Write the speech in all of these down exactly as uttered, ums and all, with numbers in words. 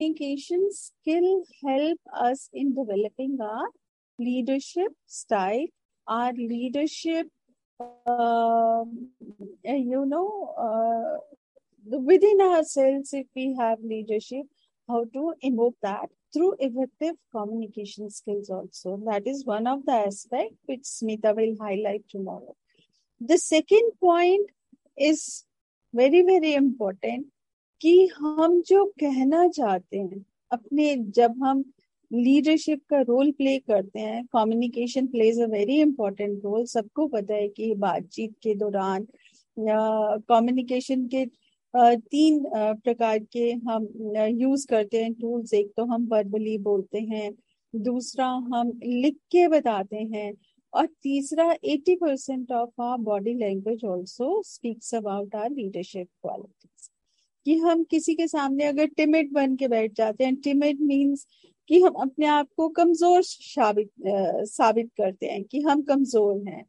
communication skill help us in developing our leadership style, our leadership, uh, you know, uh, within ourselves. If we have leadership, how to invoke that through effective communication skills also. That is one of the aspects which Smita will highlight tomorrow. The second point is very very important कि हम जो कहना चाहते हैं अपने, जब हम leadership का रोल प्ले करते हैं, communication plays a very important role. सबको पता है कि बातचीत के दौरान कम्युनिकेशन के Uh, तीन uh, प्रकार के हम यूज uh, करते हैं टूल्स. एक तो हम वर्बली बोलते हैं, दूसरा हम लिख के बताते हैं, और तीसरा अस्सी percent of our body language also speaks about our leadership qualities. कि हम किसी के सामने अगर टिमिड बन के बैठ जाते हैं, टिमिड मींस कि हम अपने आप को कमजोर साबित uh, साबित करते हैं कि हम कमजोर हैं,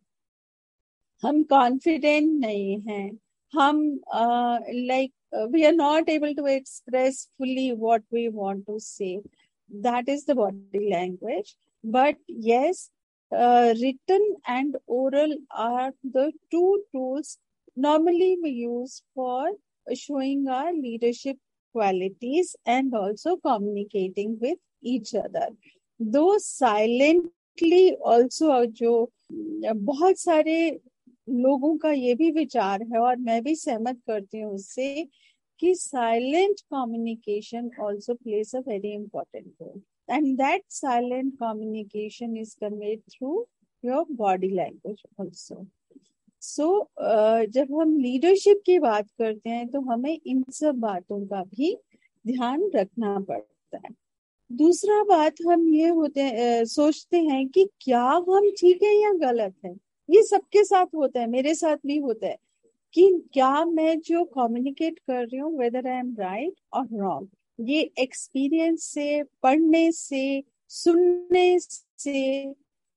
हम कॉन्फिडेंट नहीं हैं, हम like we are not able to express fully what we want to से. That is the body language. But yes, written and oral are the two tools normally we use for showing our leadership qualities and also communicating with each other. Though silently also, जो बहुत सारे लोगों का ये भी विचार है और मैं भी सहमत करती हूँ उससे कि silent communication also place a very important role, and that silent communication is conveyed through your body language also. सो जब हम लीडरशिप की बात करते हैं तो हमें इन सब बातों का भी ध्यान रखना पड़ता है. दूसरा बात हम ये होते हैं, सोचते हैं कि क्या हम ठीक है या गलत है. ये सबके साथ होता है, मेरे साथ भी होता है कि क्या मैं जो कम्युनिकेट कर रही हूँ वेदर आई एम राइट और रॉन्ग. ये एक्सपीरियंस से, पढ़ने से, सुनने से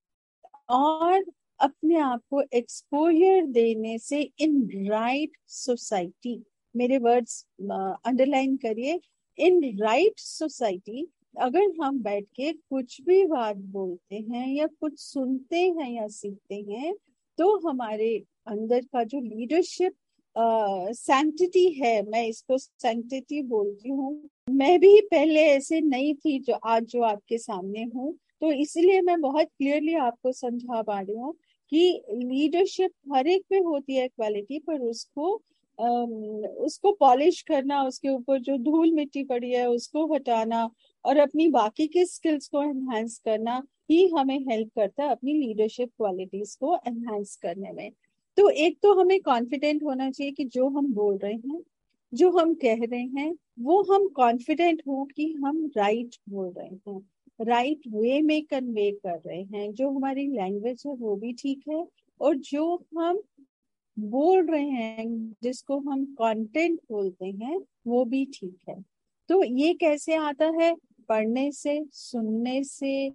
और अपने आप को एक्सपोजर देने से इन राइट सोसाइटी. मेरे वर्ड्स अंडरलाइन करिए, इन राइट सोसाइटी. अगर हम बैठ के कुछ भी बात बोलते हैं या कुछ सुनते हैं या सीखते हैं तो हमारे अंदर का जो लीडरशिप सैंक्टिटी है, मैं इसको सैंक्टिटी बोलती हूँ. मैं भी पहले ऐसे नहीं थी जो आज जो आपके सामने हूँ, तो इसलिए मैं बहुत क्लियरली आपको समझा पा रही हूँ कि लीडरशिप हर एक में होती है क्वालिटी, पर उसको um, उसको पॉलिश करना, उसके ऊपर जो धूल मिट्टी पड़ी है उसको हटाना और अपनी बाकी के स्किल्स को एनहांस करना ही हमें हेल्प करता है अपनी लीडरशिप क्वालिटीज को एनहांस करने में. तो एक तो हमें कॉन्फिडेंट होना चाहिए कि जो हम बोल रहे हैं, जो हम कह रहे हैं, वो हम कॉन्फिडेंट हो कि हम राइट बोल रहे हैं, राइट वे में कन्वे कर रहे हैं, जो हमारी लैंग्वेज है वो भी ठीक है, और जो हम बोल रहे हैं, जिसको हम कंटेंट बोलते हैं, वो भी ठीक है. तो ये कैसे आता है? पढ़ने से, सुनने से,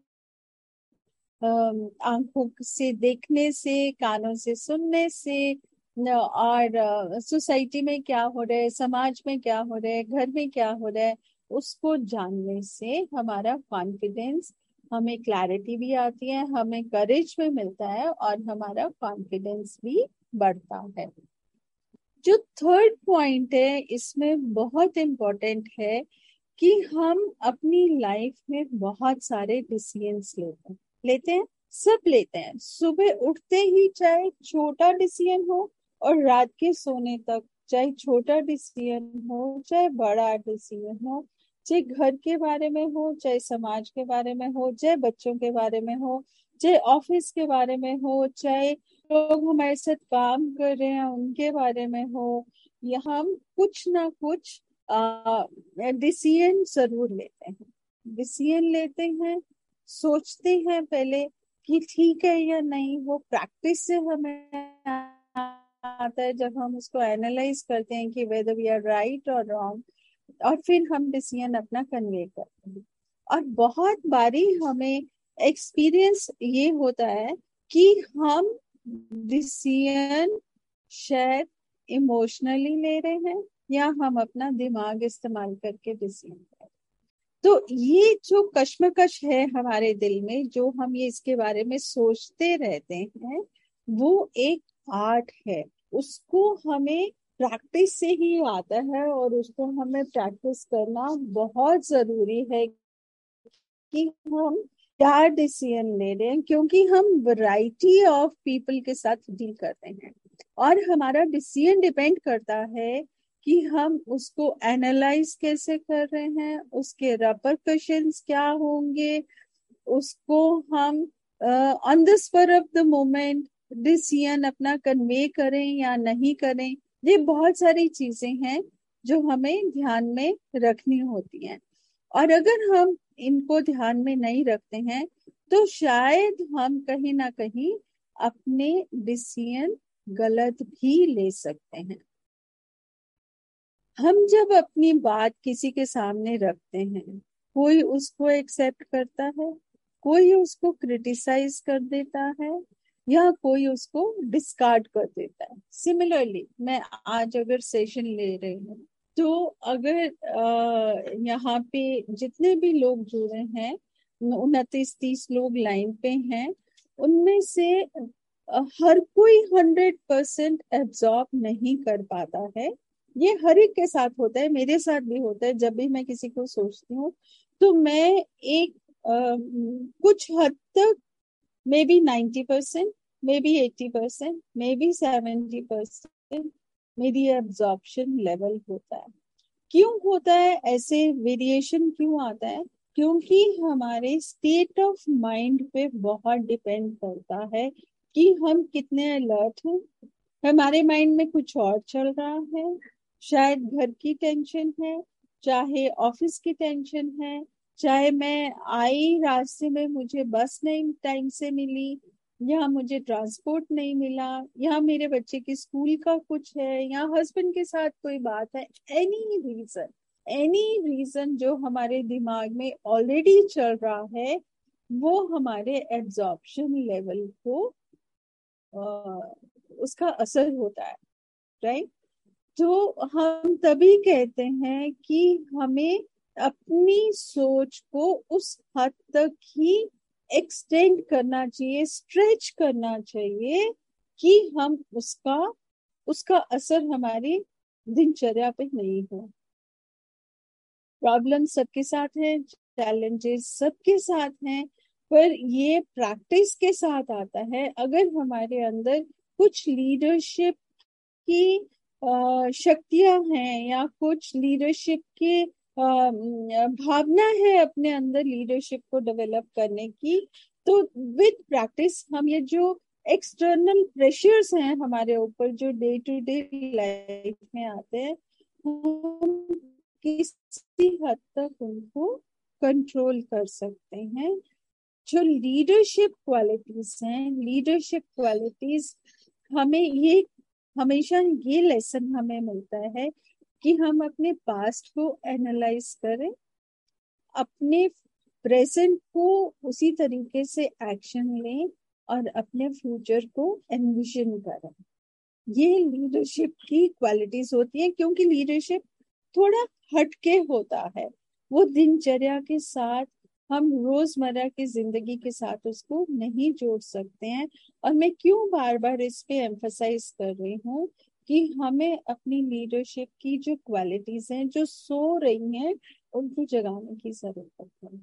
आंखों से देखने से, कानों से सुनने से, और सोसाइटी में क्या हो रहा है, समाज में क्या हो रहा है, घर में क्या हो रहा है, उसको जानने से हमारा कॉन्फिडेंस, हमें क्लैरिटी भी आती है, हमें करेज भी मिलता है और हमारा कॉन्फिडेंस भी बढ़ता है. जो थर्ड पॉइंट है इसमें बहुत इम्पोर्टेंट है कि हम अपनी लाइफ में बहुत सारे डिसीजंस लेते हैं लेते हैं सब लेते हैं. सुबह उठते ही चाहे छोटा डिसीजन हो और रात के सोने तक चाहे छोटा डिसीजन हो चाहे बड़ा डिसीजन हो, चाहे घर के बारे में हो, चाहे समाज के बारे में हो, चाहे बच्चों के बारे में हो, चाहे ऑफिस के बारे में हो, चाहे लोग हमारे साथ काम कर रहे हैं उनके बारे में हो, या हम कुछ ना कुछ डिसीजन जरूर लेते हैं. डिसीजन लेते हैं, सोचते हैं पहले कि ठीक है या नहीं. वो प्रैक्टिस से हमें आता है जब हम उसको एनालाइज करते हैं कि वेदर वी आर राइट और रॉन्ग, और फिर हम डिसीजन अपना कन्वे करते हैं. और बहुत बारी हमें एक्सपीरियंस ये होता है कि हम डिसीजन शायद इमोशनली ले रहे हैं या हम अपना दिमाग इस्तेमाल करके डिसीजन ले रहे हैं. तो ये जो कश्मकश है हमारे दिल में, जो हम ये इसके बारे में सोचते रहते हैं, वो एक आर्ट है। उसको हमें प्रैक्टिस से ही आता है, और उसको हमें प्रैक्टिस करना बहुत जरूरी है कि हम क्या डिसीजन ले रहे हैं, क्योंकि हम वैरायटी ऑफ पीपल के साथ डील करते हैं, और हमारा डिसीजन डिपेंड करता है कि हम उसको एनालाइज कैसे कर रहे हैं, उसके रेपरकशंस क्या होंगे, उसको हम on the spur of the moment decision अपना कन्वे करें या नहीं करें। ये बहुत सारी चीजें हैं जो हमें ध्यान में रखनी होती हैं, और अगर हम इनको ध्यान में नहीं रखते हैं तो शायद हम कहीं ना कहीं अपने डिसीजन गलत भी ले सकते हैं। हम जब अपनी बात किसी के सामने रखते हैं, कोई उसको एक्सेप्ट करता है, कोई उसको क्रिटिसाइज कर देता है, या कोई उसको डिस्कार्ड कर देता है। सिमिलरली मैं आज अगर सेशन ले रही हूँ, तो अगर अ, यहाँ पे जितने भी लोग जुड़े हैं, उनतीस तीस लोग लाइन पे हैं, उनमें से अ, हर कोई हंड्रेड परसेंट एब्जॉर्ब नहीं कर पाता है। ये हर एक के साथ होता है, मेरे साथ भी होता है। जब भी मैं किसी को सोचती हूँ तो मैं एक आ, कुछ हद तक, may be ninety percent, may be eighty percent, may be seventy percent, मेरी एब्जॉर्प्शन लेवल होता है। क्यों होता है ऐसे, वेरिएशन क्यों आता है? क्योंकि हमारे स्टेट ऑफ माइंड पे बहुत डिपेंड करता है कि हम कितने अलर्ट हैं। हमारे माइंड में कुछ और चल रहा है, शायद घर की टेंशन है, चाहे ऑफिस की टेंशन है, चाहे मैं आई रास्ते में मुझे बस नहीं टाइम से मिली, या मुझे ट्रांसपोर्ट नहीं मिला, या मेरे बच्चे की स्कूल का कुछ है, या हस्बैंड के साथ कोई बात है। एनी रीजन, एनी रीजन जो हमारे दिमाग में ऑलरेडी चल रहा है, वो हमारे एब्जॉर्प्शन लेवल को आ, उसका असर होता है, राइट। तो हम तभी कहते हैं कि हमें अपनी सोच को उस हद तक ही एक्सटेंड करना चाहिए, स्ट्रेच करना चाहिए, कि हम उसका उसका असर हमारी दिनचर्या पे नहीं हो। प्रॉब्लम सबके साथ है, चैलेंजेस सबके साथ हैं, पर ये प्रैक्टिस के साथ आता है। अगर हमारे अंदर कुछ लीडरशिप की शक्तियां हैं, या कुछ लीडरशिप की भावना है अपने अंदर में को डेवलप करने की, तो विद प्रैक्टिस हम ये जो एक्सटर्नल प्रेशर्स हैं हमारे ऊपर, जो डे टू डे लाइफ में आते हैं, हम किसी हद तक उनको कंट्रोल कर सकते हैं। जो लीडरशिप क्वालिटीज हैं, लीडरशिप क्वालिटीज हमें ये हमेशा ये लेसन हमें मिलता है कि हम अपने पास्ट को एनालाइज करें, अपने प्रेजेंट को उसी तरीके से एक्शन लें, और अपने फ्यूचर को एनविजन करें। ये लीडरशिप की क्वालिटीज होती है, क्योंकि लीडरशिप थोड़ा हटके होता है। वो दिनचर्या के साथ, हम रोजमर्रा की जिंदगी के साथ उसको नहीं जोड़ सकते हैं। और मैं क्यों बार बार इस पे एम्फसाइज कर रही हूँ कि हमें अपनी लीडरशिप की जो क्वालिटीज हैं, जो सो रही हैं, उनको जगाने की जरूरत है।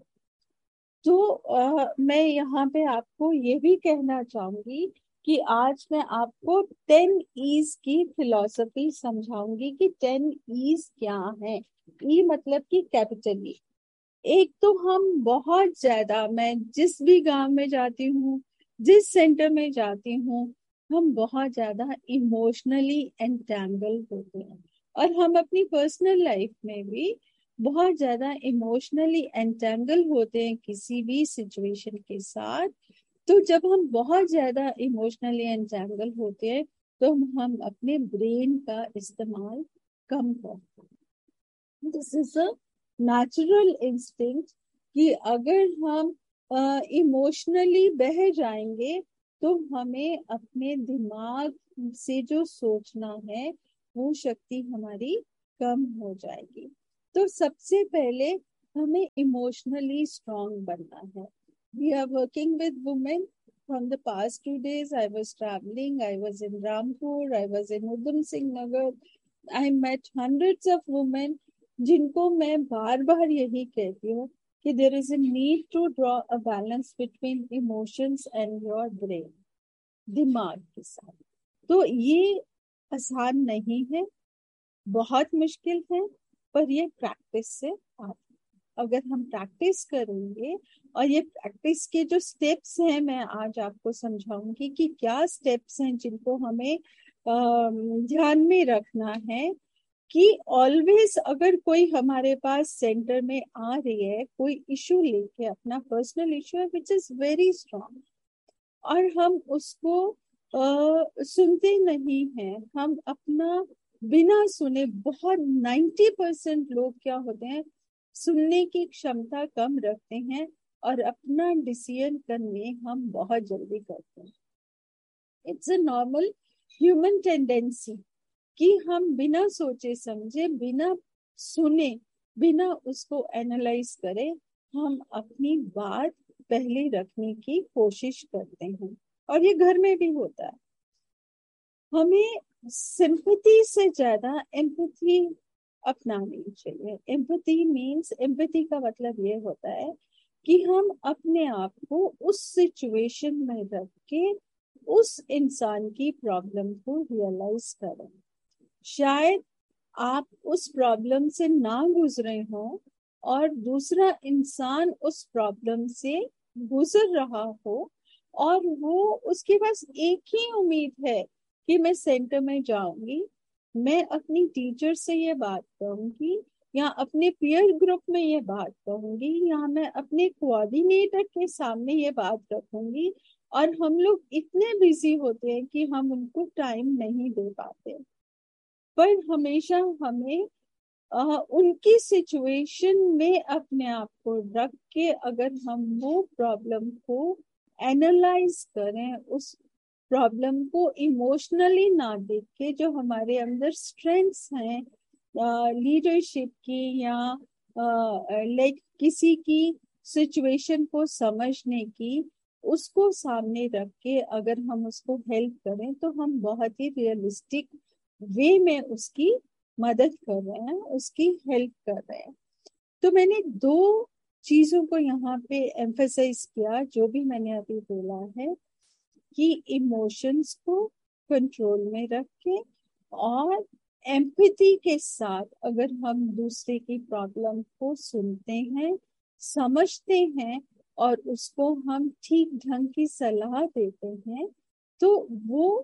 तो आ, मैं यहाँ पे आपको ये भी कहना चाहूंगी कि आज मैं आपको टेन ईज की फिलॉसफी समझाऊंगी कि टेन ईज क्या है। ई मतलब कि कैपिटल ई। एक तो हम बहुत ज्यादा, मैं जिस भी गांव में जाती हूँ, जिस सेंटर में जाती हूँ, हम बहुत ज्यादा इमोशनली एंटेंगल होते हैं, और हम अपनी पर्सनल लाइफ में भी बहुत ज्यादा इमोशनली एंटेंगल होते हैं किसी भी सिचुएशन के साथ। तो जब हम बहुत ज्यादा इमोशनली एंटेंगल होते हैं, तो हम अपने ब्रेन का इस्तेमाल कम करते हैं। This is a natural instinct कि अगर हम इमोशनली बह जाएंगे, तो हमें अपने दिमाग से जो सोचना है, वो शक्ति हमारी कम हो जाएगी। तो सबसे पहले हमें इमोशनली स्ट्रांग बनना है. We are working with women. From the past two days, I was traveling. I was in Rampur. I was in Udham Singh Nagar. I met hundreds of women जिनको मैं बार बार यही कहती हूँ कि there is a need to draw a balance between emotions and your brain, दिमाग के साथ. तो ये आसान नहीं है, बहुत मुश्किल है, पर ये प्रैक्टिस से आता है. अगर हम प्रैक्टिस करेंगे, और ये प्रैक्टिस के जो स्टेप्स हैं मैं आज आपको समझाऊंगी कि क्या स्टेप्स हैं जिनको हमें ध्यान में रखना है कि ऑलवेज अगर कोई हमारे पास सेंटर में आ रही है, कोई इशू लेके, अपना पर्सनल इशू है विच इज वेरी स्ट्रांग, और हम उसको आ, सुनते नहीं हैं, हम अपना बिना सुने, बहुत नाइन्टी परसेंट लोग क्या होते हैं, सुनने की क्षमता कम रखते हैं और अपना डिसीजन करने हम बहुत जल्दी करते हैं. It's a normal human tendency कि हम बिना सोचे समझे, बिना सुने, बिना उसको एनालाइज करे, हम अपनी बात पहले रखने की कोशिश करते हैं. और ये घर में भी होता है. हमें सिंपैथी से ज्यादा एम्पैथी अपनानी चाहिए. एम्पैथी मीन्स, एम्पैथी का मतलब ये होता है कि हम अपने आप को उस सिचुएशन में रख के उस इंसान की प्रॉब्लम को रियलाइज करें. शायद आप उस प्रॉब्लम से ना गुजरे हो और दूसरा इंसान उस प्रॉब्लम से गुजर रहा हो, और वो उसके पास एक ही उम्मीद है कि मैं सेंटर में जाऊंगी, मैं अपनी टीचर से ये बात कहूंगी, या अपने पीयर ग्रुप में ये बात कहूंगी, या मैं अपने कोऑर्डिनेटर के सामने ये बात रखूंगी, और हम लोग इतने बिजी होते हैं कि हम उनको टाइम नहीं दे पाते. पर हमेशा हमें आ, उनकी सिचुएशन में अपने आप को रख के अगर हम वो प्रॉब्लम को एनालाइज करें, उस प्रॉब्लम को इमोशनली ना देख के, जो हमारे अंदर स्ट्रेंथ्स हैं लीडरशिप की, या लाइक किसी की सिचुएशन को समझने की, उसको सामने रख के अगर हम उसको हेल्प करें तो हम बहुत ही रियलिस्टिक वे में उसकी मदद कर रहे हैं, उसकी हेल्प कर रहे हैं. तो मैंने दो चीजों को यहाँ पे एम्फसाइज किया, जो भी मैंने अभी बोला है, कि इमोशंस को कंट्रोल में रख के और एम्पैथी के साथ अगर हम दूसरे की प्रॉब्लम को सुनते हैं, समझते हैं, और उसको हम ठीक ढंग की सलाह देते हैं, तो वो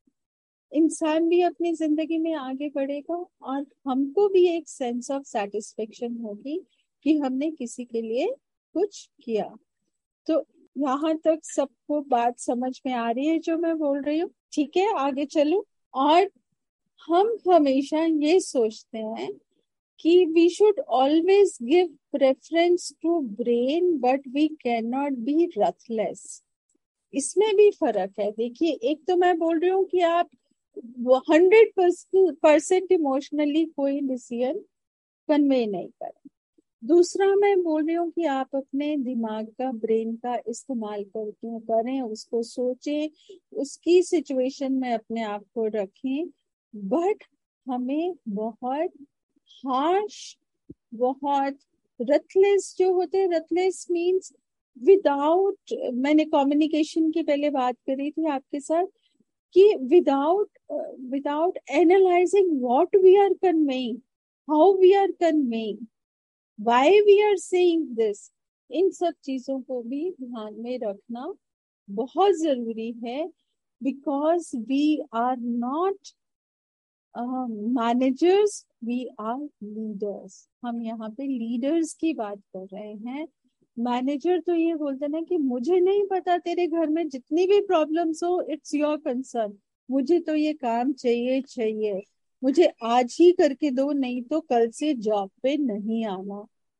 इंसान भी अपनी जिंदगी में आगे बढ़ेगा और हमको भी एक सेंस ऑफ सेटिस्फेक्शन होगी कि हमने किसी के लिए कुछ किया. तो यहाँ तक सबको बात समझ में आ रही है जो मैं बोल रही हूँ? ठीक है, आगे चलो. और हम हमेशा ये सोचते हैं कि we should always give preference to brain, but we can not be रथलेस. इसमें भी फर्क है. देखिए, एक तो मैं बोल रही हूँ कि आप हंड्रेड परसेंट इमोशनली कोई डिसीजन कन्वे नहीं करें. दूसरा मैं बोल रही हूँ कि आप अपने दिमाग का, ब्रेन का इस्तेमाल करके करें, उसको सोचें, उसकी सिचुएशन में अपने आप को रखें, बट हमें बहुत हार्श, बहुत रथलेस जो होते हैं, रथलेस मीन्स विदाउट, मैंने कम्युनिकेशन की पहले बात करी थी आपके साथ, कि without without analysing what we are conveying, how we are conveying, why we are saying this, इन सब चीजों को भी ध्यान में रखना बहुत जरूरी है. Because we are not managers, we are leaders. हम यहाँ पे लीडर्स की बात कर रहे हैं. मैनेजर तो ये बोलते ना कि मुझे नहीं पता, तेरे घर में जितनी भी प्रॉब्लम्स हो, इट्स योर कंसर्न, मुझे तो ये काम चाहिए चाहिए, मुझे आज ही करके दो, नहीं तो कल से जॉब पे नहीं आना.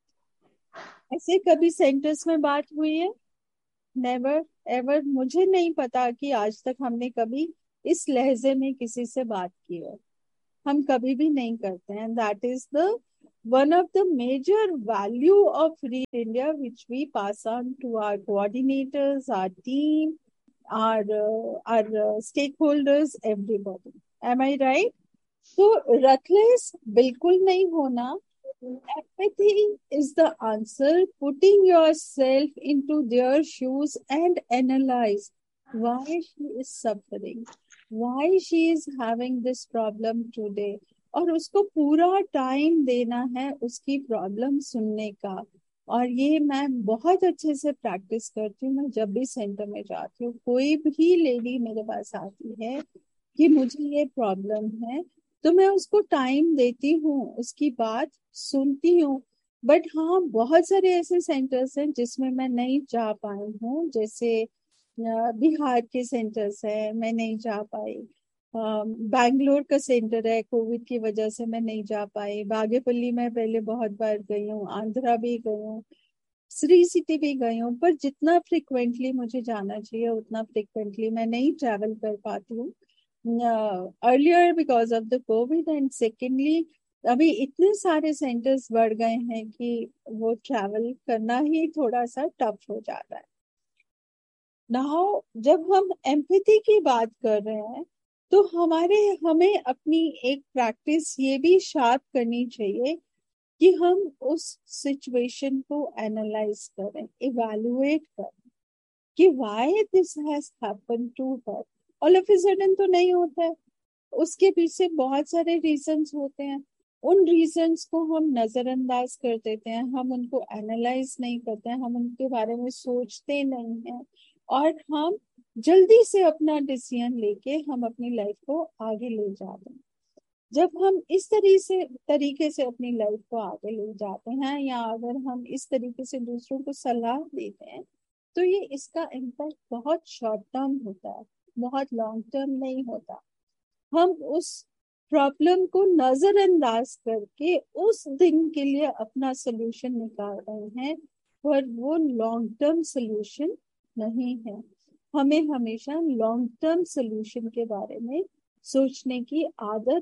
ऐसे कभी सेंटर्स में बात हुई है? Never ever. मुझे नहीं पता कि आज तक हमने कभी इस लहजे में किसी से बात की है. हम कभी भी नहीं करते हैं. That is the one of the major value of Read India, which we pass on to our coordinators, our team, our uh, our uh, stakeholders, everybody. Am I right? So reckless बिल्कुल नहीं होना. Empathy is the answer. Putting yourself into their shoes and analyze why she is suffering, why she is having this problem today. और उसको पूरा time देना है उसकी problem सुनने का. और ये मैं बहुत अच्छे से प्रैक्टिस करती हूँ. मैं जब भी सेंटर में जाती हूँ, कोई भी लेडी मेरे पास आती है कि मुझे ये प्रॉब्लम है, तो मैं उसको टाइम देती हूँ, उसकी बात सुनती हूँ. बट हाँ, बहुत सारे ऐसे सेंटर्स हैं जिसमें मैं नहीं जा पाई हूँ. जैसे अ, बिहार के सेंटर्स है, मैं नहीं जा पाई. बैंगलोर का सेंटर है, कोविड की वजह से मैं नहीं जा पाई. बागेपल्ली में पहले बहुत बार गई हूँ, आंध्रा भी गई हूँ, श्री सिटी भी गई हूँ. पर जितना फ्रिक्वेंटली मुझे जाना चाहिए उतना फ्रिक्वेंटली मैं नहीं ट्रैवल कर पाती हूँ earlier because of the Covid. And secondly, अभी इतने सारे सेंटर्स बढ़ गए हैं कि वो ट्रैवल करना ही थोड़ा सा टफ हो जाता है. नाउ जब हम एम्पैथी की बात कर रहे हैं, तो हमारे हमें अपनी एक प्रैक्टिस ये भी शार्प करनी चाहिए कि हम उस सिचुएशन को एनालाइज करें, इवैल्यूएट करें कि why this has happened to her. All of a sudden तो नहीं होता है, उसके पीछे बहुत सारे रीजंस होते हैं. उन रीजंस को हम नजरअंदाज कर देते हैं, हम उनको एनालाइज नहीं करते हैं, हम उनके बारे में सोचते नहीं हैं, और हम जल्दी से अपना डिसीजन लेके हम अपनी लाइफ को आगे ले जाते हैं. जब हम इस तरीके से तरीके से अपनी लाइफ को आगे ले जाते हैं, या अगर हम इस तरीके से दूसरों को सलाह देते हैं, तो ये इसका इम्पैक्ट बहुत शॉर्ट टर्म होता है, बहुत लॉन्ग टर्म नहीं होता. हम उस प्रॉब्लम को नजरअंदाज करके उस दिन के लिए अपना सोल्यूशन निकाल रहे हैं, पर वो लॉन्ग टर्म सोल्यूशन नहीं है. हमें हमेशा लॉन्ग टर्म सोल्यूशन के बारे में सोचने की आदत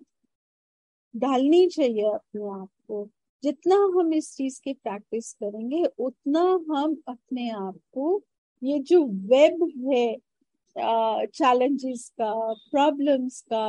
डालनी चाहिए अपने आप को. जितना हम इस चीज की प्रैक्टिस करेंगे, उतना हम अपने आप को ये जो वेब है चैलेंजेस का, प्रॉब्लम्स का,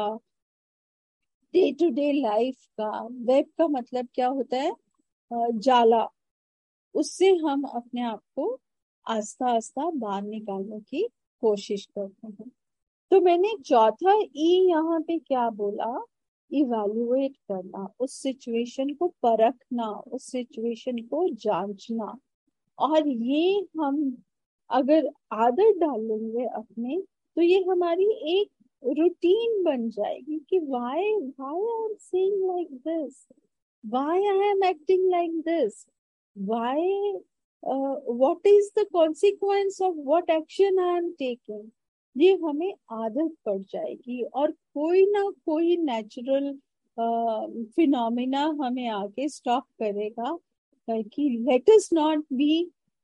डे टू डे लाइफ का, वेब का मतलब क्या होता है, uh, जाला, उससे हम अपने आप को आस्ता आस्ता बाहर निकालने की कोशिश करते हैं. तो मैंने चौथा ई यहाँ पे क्या बोला, इवैल्यूएट करना, उस सिचुएशन को परखना, उस सिचुएशन को जांचना. और ये हम अगर आदत डालेंगे अपने, तो ये हमारी एक रूटीन बन जाएगी कि why why I am saying like this, why I am acting like this, why uh, what is the consequence of what action I am taking. ये हमें आदत पड़ जाएगी, और कोई ना कोई नेचुरल फिनोमिना हमें आके स्टॉप करेगा कि let us not be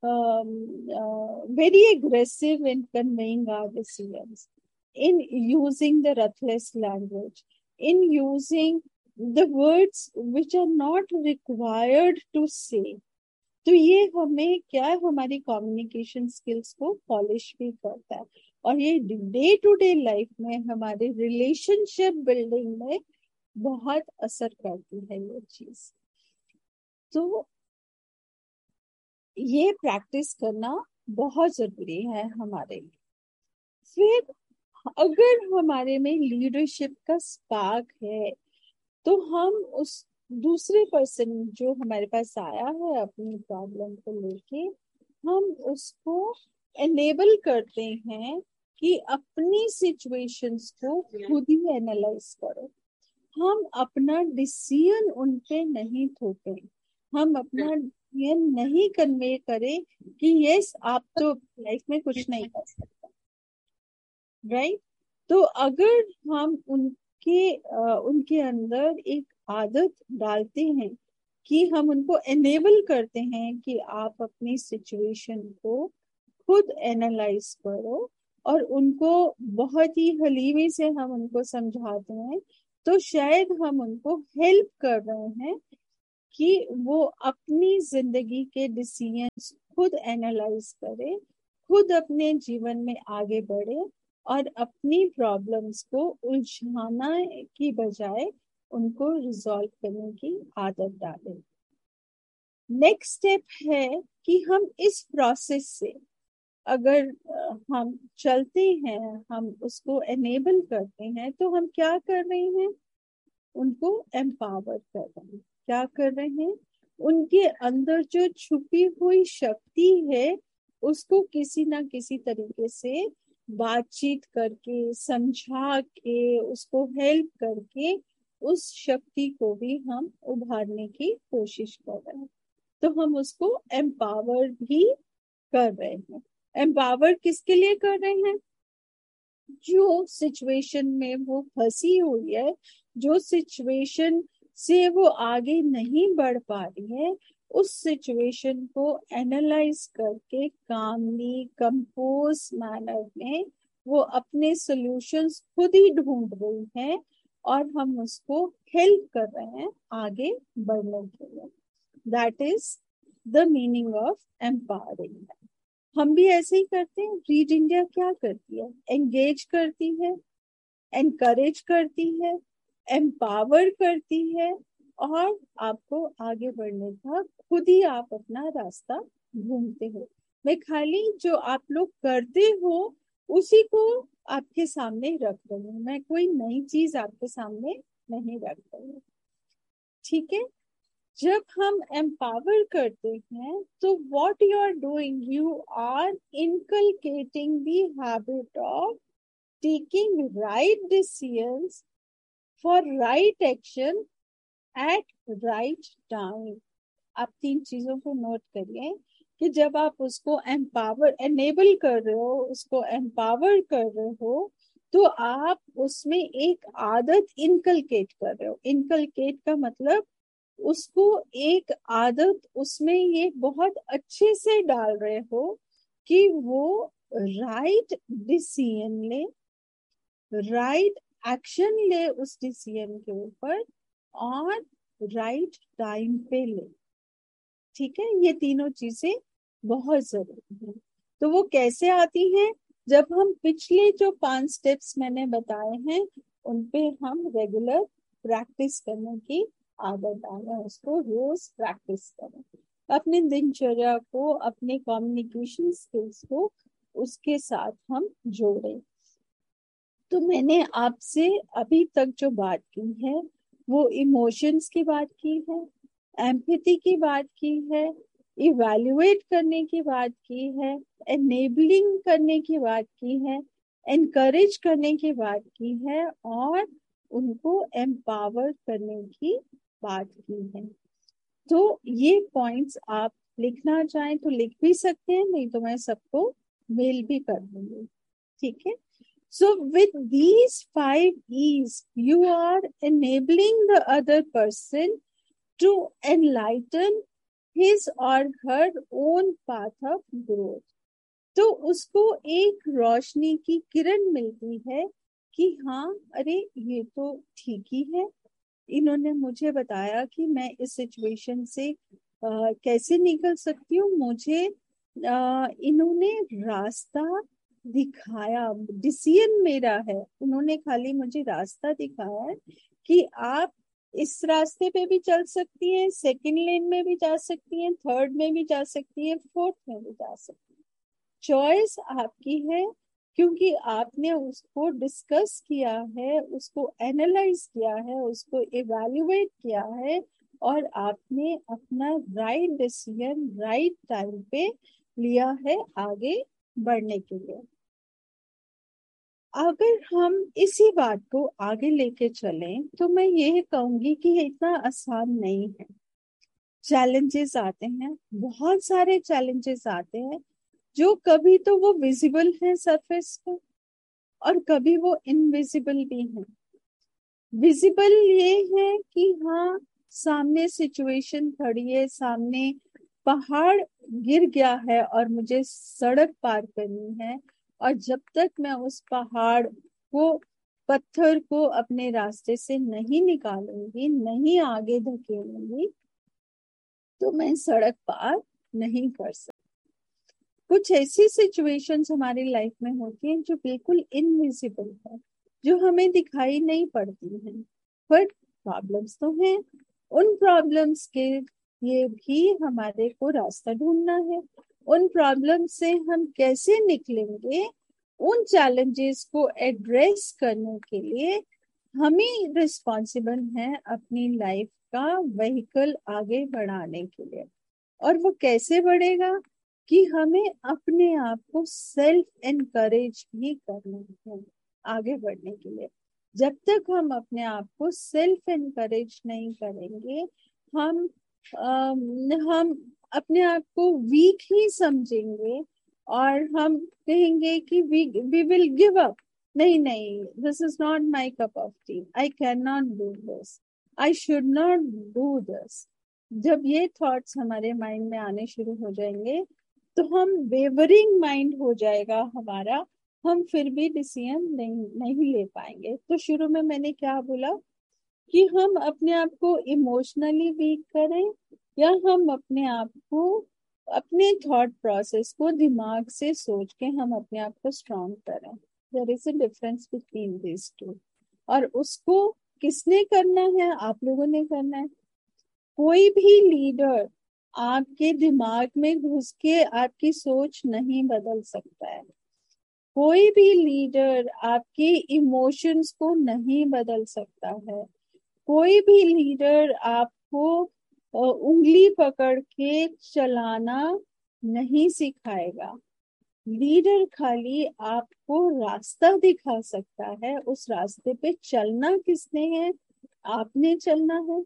very aggressive in conveying our decisions, in using the ruthless language, in using the words which are not required to say. तो ये हमें क्या है, हमारी कम्युनिकेशन स्किल्स को पॉलिश भी करता है, और ये डे टू डे लाइफ में हमारे रिलेशनशिप बिल्डिंग में बहुत असर करती है ये चीज. तो ये प्रैक्टिस करना बहुत जरूरी है हमारे लिए. फिर अगर हमारे में लीडरशिप का स्पार्क है, तो हम उस दूसरे पर्सन जो हमारे पास आया है अपनी प्रॉब्लम को लेके, हम उसको एनेबल करते हैं कि अपनी सिचुएशंस को खुद ही एनालाइज करो. हम अपना डिसीजन उन पे नहीं थोपें, हम अपना ये नहीं कन्वे करें कि यस आप तो लाइफ में कुछ नहीं कर सकते, राइट. तो अगर हम उनके आ, उनके अंदर एक आदत डालते हैं कि हम उनको एनेबल करते हैं कि आप अपनी सिचुएशन को खुद एनालाइज करो, और उनको बहुत ही हलीमी से हम उनको समझाते हैं, तो शायद हम उनको हेल्प कर रहे हैं कि वो अपनी जिंदगी के डिसीजंस खुद एनालाइज करे, खुद अपने जीवन में आगे बढ़े और अपनी प्रॉब्लम्स को उलझाना की बजाय उनको रिजॉल्व करने की आदत डाले। नेक्स्ट स्टेप है कि हम इस प्रोसेस से अगर हम चलते हैं, हम उसको एनेबल करते हैं, तो हम क्या कर रहे हैं, उनको एम्पावर कर रहे हैं। क्या कर रहे हैं, उनके अंदर जो छुपी हुई शक्ति है उसको किसी ना किसी तरीके से बातचीत करके, समझा के, उसको हेल्प करके उस शक्ति को भी हम उभारने की कोशिश कर रहे हैं। तो हम उसको एम्पावर भी कर रहे हैं। एम्पावर किसके लिए कर रहे हैं, जो सिचुएशन में वो फंसी हुई है, जो सिचुएशन से वो आगे नहीं बढ़ पा रही है, उस सिचुएशन को एनालाइज करके कामली कंपोज मैनर में वो अपने सॉल्यूशंस खुद ही ढूंढ रही है और हम उसको हेल्प कर रहे हैं आगे बढ़ने के लिए। That is the meaning of empowering. हम भी ऐसे ही करते हैं। रीड इंडिया क्या करती है, एंगेज करती है, एनकरेज करती है, एम्पावर करती है और आपको आगे बढ़ने का खुद ही आप अपना रास्ता ढूंढते हो। मैं खाली जो आप लोग करते हो उसी को आपके सामने रख रही हूँ, मैं कोई नई चीज आपके सामने नहीं रख रही हूँ। ठीक है, जब हम एम्पावर करते हैं तो what you are doing, you are inculcating the habit of taking right decisions for right action at right time. आप तीन चीजों को नोट करिए कि जब आप उसको एम्पावर एनेबल कर रहे हो, उसको एम्पावर कर रहे हो, तो आप उसमें एक आदत इनकलकेट कर रहे हो। इनकलकेट का मतलब उसको एक आदत उसमें ये बहुत अच्छे से डाल रहे हो कि वो राइट डिसीजन ले, राइट एक्शन ले उस डिसीजन के ऊपर और राइट टाइम पे ले। ठीक है, ये तीनों चीजें बहुत जरूरी है। तो वो कैसे आती हैं, जब हम पिछले जो पांच स्टेप्स मैंने बताए हैं उन पे हम रेगुलर प्रैक्टिस करने की आदत डालें, उसको रोज प्रैक्टिस करें, अपने दिनचर्या को, अपने कम्युनिकेशन स्किल्स को उसके साथ हम जोड़ें। तो मैंने आपसे अभी तक जो बात की है वो इमोशंस की बात की है, एम्पैथी की बात की है, इवैल्यूएट करने की बात की है, एनेबलिंग करने की बात की है, एनकरेज करने की बात की है और उनको एम्पावर करने की बात की है। तो ये पॉइंट्स आप लिखना चाहें तो लिख भी सकते हैं, नहीं तो मैं सबको मेल भी कर दूंगी। ठीक है, so with these five E's you are enabling the other person to enlighten his or her own path of growth। तो उसको एक रोशनी की किरण मिलती है कि हाँ, अरे ये तो ठीक ही है, इन्होंने मुझे बताया कि मैं इस सिचुएशन से आ, कैसे निकल सकती हूँ, मुझे आ, इन्होंने रास्ता दिखाया, डिसीजन मेरा है, उन्होंने खाली मुझे रास्ता दिखाया है कि आप इस रास्ते पे भी चल सकती हैं, सेकंड लेन में भी जा सकती हैं, थर्ड में भी जा सकती है, फोर्थ में भी जा सकती है। चॉइस आपकी है क्योंकि आपने उसको डिस्कस किया है, उसको एनालाइज किया है, उसको इवैल्यूएट किया है और आपने अपना राइट डिसीजन राइट टाइम पे लिया है आगे बढ़ने के लिए। अगर हम इसी बात को आगे लेके चलें तो मैं ये कहूंगी कि ये इतना आसान नहीं है। चैलेंजेस आते हैं, बहुत सारे चैलेंजेस आते हैं, जो कभी तो वो विजिबल है सरफेस पे और कभी वो इनविजिबल भी है। विजिबल ये है कि हाँ, सामने सिचुएशन खड़ी है, सामने पहाड़ गिर गया है और मुझे सड़क पार करनी है, और जब तक मैं उस पहाड़ को, पत्थर को अपने रास्ते से नहीं निकालूंगी, नहीं आगे धकेलूंगी, तो मैं सड़क पार नहीं कर सकती। कुछ ऐसी सिचुएशंस हमारी लाइफ में होती हैं जो बिल्कुल इनविजिबल है, जो हमें दिखाई नहीं पड़ती हैं, बट प्रॉब्लम्स तो हैं। उन प्रॉब्लम्स के लिए भी हमारे को रास्ता ढूंढना है। उन प्रॉब्लम से हम कैसे निकलेंगे, उन चैलेंजेस को एड्रेस करने के लिए हमें रिस्पॉन्सिबल है अपनी लाइफ का व्हीकल आगे बढ़ाने के लिए। और वो कैसे बढ़ेगा कि हमें अपने आप को सेल्फ एनकरेज भी करना है आगे बढ़ने के लिए। जब तक हम अपने आप को सेल्फ एनकरेज नहीं करेंगे, हम आ, हम अपने आप को वीक ही समझेंगे और हम कहेंगे कि we we will give up. नहीं नहीं, this is not my cup of T, I can not do this, I should not do this. जब ये थॉट्स हमारे माइंड में आने शुरू हो जाएंगे तो हम वेवरिंग माइंड हो जाएगा हमारा, हम फिर भी डिसीजन नहीं नहीं ले पाएंगे। तो शुरू में मैंने क्या बोला कि हम अपने आप को इमोशनली वीक करें या हम अपने आप को, अपने थॉट प्रोसेस को दिमाग से सोच के हम अपने आप को स्ट्रॉन्ग करें। There is a difference between this to. और उसको किसने करना है? आप लोगों ने करना है। कोई भी लीडर आपके दिमाग में घुस के आपकी सोच नहीं बदल सकता है। कोई भी लीडर आपके इमोशंस को नहीं बदल सकता है। कोई भी लीडर आपको उंगली पकड़ के चलाना नहीं सिखाएगा। लीडर खाली आपको रास्ता दिखा सकता है। उस रास्ते पे चलना किसने है? आपने चलना है।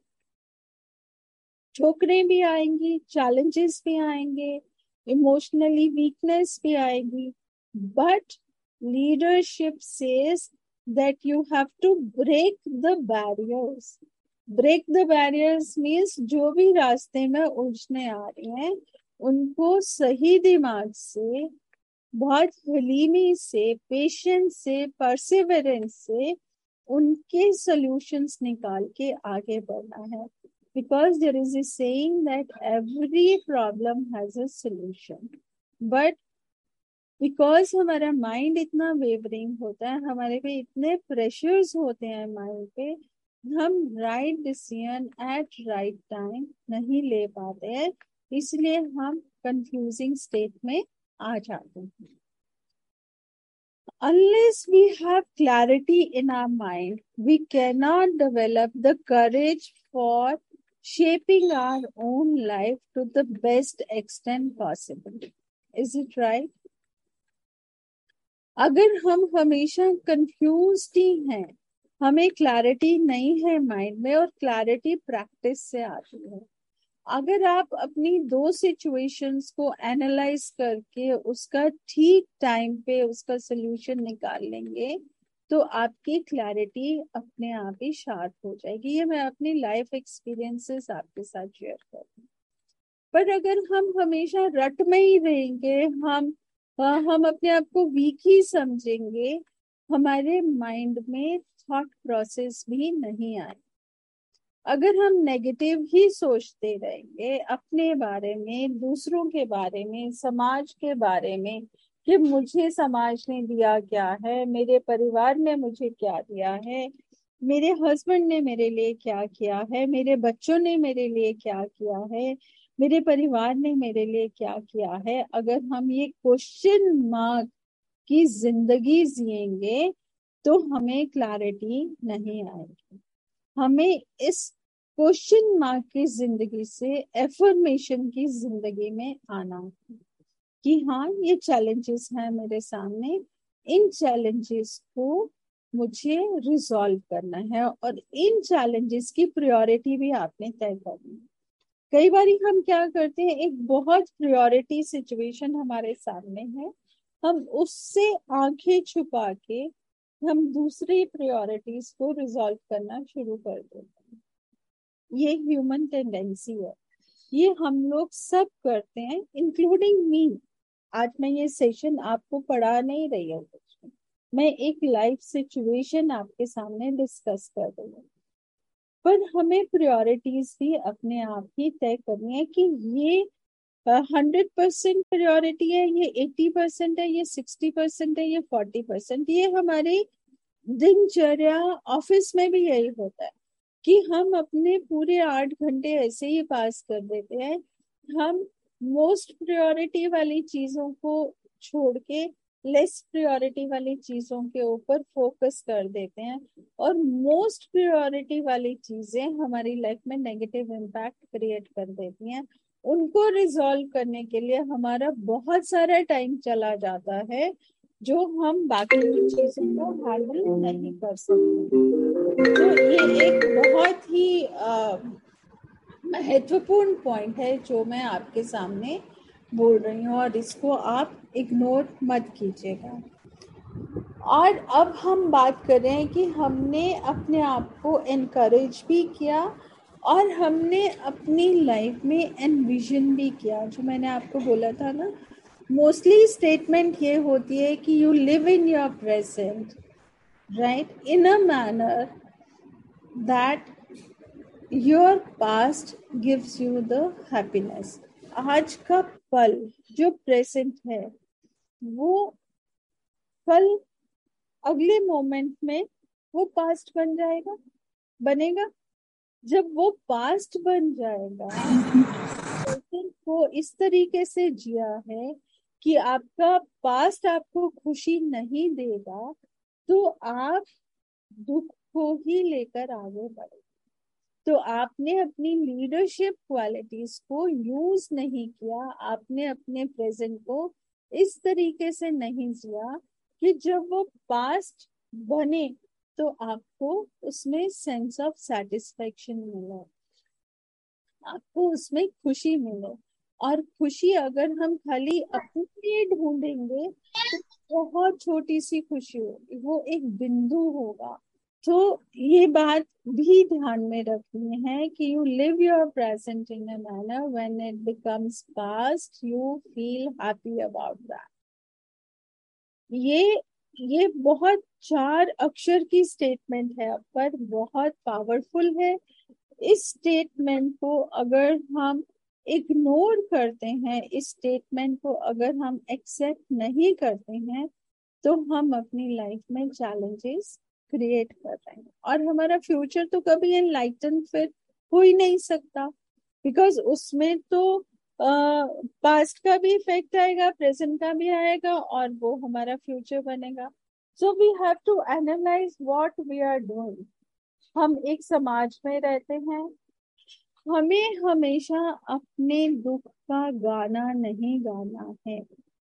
ठोकरें भी आएंगी, चैलेंजेस भी आएंगे, इमोशनली वीकनेस भी आएगी, but leadership says that you have to break the barriers. Break the barriers means जो भी रास्ते में उलझने आ रही हैं उनको सही दिमाग से, बहुत हलीमी से, पेशेंस से, परसिवरेंस से उनके सॉल्यूशंस निकाल के आगे बढ़ना है। Because there is a saying that every problem has a solution, but because हमारा माइंड इतना वेवरिंग होता है, हमारे पे इतने प्रेशर्स होते हैं माइंड पे, हम right decision at right time नहीं ले पाते हैं, इसलिए हम कंफ्यूजिंग स्टेट में आ जाते हैं। Unless we have clarity in our mind, we cannot develop the courage for shaping our own life to the best extent possible. Is it right? अगर हम हमेशा कंफ्यूज्ड ही हैं, हमें क्लैरिटी नहीं है माइंड में, और क्लैरिटी प्रैक्टिस से आती है। अगर आप अपनी दो सिचुएशंस को एनालाइज करके उसका ठीक टाइम पे उसका सोल्यूशन निकाल लेंगे तो आपकी क्लैरिटी अपने आप ही शार्प हो जाएगी। ये मैं अपनी लाइफ एक्सपीरियंसेस आपके साथ शेयर कर रही हूँ। पर अगर हम हमेशा रट में ही रहेंगे, हम हम अपने आप को वीक ही समझेंगे, हमारे माइंड में थॉट प्रोसेस भी नहीं आए। अगर हम नेगेटिव ही सोचते रहेंगे अपने बारे में, दूसरों के बारे में, समाज के बारे में, कि मुझे समाज ने दिया क्या है, मेरे परिवार ने मुझे क्या दिया है, मेरे हस्बैंड ने मेरे लिए क्या किया है, मेरे बच्चों ने मेरे लिए क्या किया है, मेरे परिवार ने मेरे लिए क्या किया है, अगर हम ये क्वेश्चन मार्क की जिंदगी जिएंगे तो हमें क्लैरिटी नहीं आएगी। हमें इस क्वेश्चन मार्क की जिंदगी से एफर्मेशन की जिंदगी में आना है कि हाँ, ये चैलेंजेस हैं मेरे सामने, इन चैलेंजेस को मुझे रिजॉल्व करना है, और इन चैलेंजेस की प्रायोरिटी भी आपने तय करनी है। कई बार हम क्या करते हैं, एक बहुत प्रायोरिटी सिचुएशन हमारे सामने है, हम उससे आंखें छुपा के हम दूसरी प्रायोरिटीज को रिजॉल्व करना शुरू कर देते हैं। ये ह्यूमन टेंडेंसी है, ये हम लोग सब करते हैं, इंक्लूडिंग मी। आज मैं ये सेशन आपको पढ़ा नहीं रही हूँ, मैं एक लाइफ सिचुएशन आपके सामने डिस्कस कर रही हूँ। पर हमें प्रायोरिटीज भी अपने आप ही तय करनी है कि ये हंड्रेड परसेंट प्रायोरिटी है, ये एट्टी परसेंट है, ये सिक्सटी परसेंट है, ये फोर्टी परसेंट। ये हमारी दिनचर्या ऑफिस में भी यही होता है कि हम अपने पूरे आठ घंटे ऐसे ही पास कर देते हैं। हम मोस्ट प्रायोरिटी वाली चीजों को छोड़ के लेस प्रायोरिटी वाली चीजों के ऊपर फोकस कर देते हैं, और मोस्ट प्रायोरिटी वाली चीजें हमारी लाइफ में नेगेटिव इम्पैक्ट क्रिएट कर देती हैं। उनको रिजॉल्व करने के लिए हमारा बहुत सारा टाइम चला जाता है जो हम बाकी की चीजों को हैंडल नहीं कर सकते। तो ये एक बहुत ही अ, महत्वपूर्ण पॉइंट है जो मैं आपके सामने बोल रही हूँ, और इसको आप इग्नोर मत कीजिएगा। और अब हम बात कर रहे हैं कि हमने अपने आप को एनकरेज भी किया और हमने अपनी लाइफ में एनविजन भी किया। जो मैंने आपको बोला था ना, मोस्टली स्टेटमेंट ये होती है कि you live in your present, right, in a manner that your past gives you the happiness. आज का पल जो प्रेजेंट है वो कल अगले मोमेंट में वो पास्ट बन जाएगा, बनेगा। जब वो पास्ट बन जाएगा, प्रेजेंट को इस तरीके से जिया है कि आपका पास्ट आपको खुशी नहीं देगा, तो आप दुख को ही लेकर आगे बढ़े। तो आपने अपनी लीडरशिप क्वालिटीज को यूज नहीं किया, आपने अपने प्रेजेंट को इस तरीके से नहीं जिया कि जब वो पास्ट बने तो आपको उसमें सेंस ऑफ सेटिस्फेक्शन मिले, आपको उसमें खुशी मिले। और खुशी अगर हम खाली अपने लिए ढूंढेंगे तो बहुत छोटी सी खुशी होगी, वो एक बिंदु होगा। तो ये बात भी ध्यान में रखनी है कि you live your present in a manner when it becomes past you feel happy about that. ये ये बहुत चार अक्षर की स्टेटमेंट है पर बहुत पावरफुल है। इस स्टेटमेंट को अगर हम इग्नोर करते हैं, इस स्टेटमेंट को अगर हम एक्सेप्ट नहीं करते हैं, तो हम अपनी लाइफ में चैलेंजेस क्रिएट कर रहे हैं, और हमारा फ्यूचर तो कभी एनलाइटन फिर हो ही नहीं सकता, बिकॉज उसमें तो पास्ट का भी इफेक्ट आएगा, प्रेजेंट का भी आएगा, और वो हमारा फ्यूचर बनेगा। So we have to analyse what we are doing. हम एक समाज में रहते हैं, हमें हमेशा अपने दुख का गाना नहीं गाना है।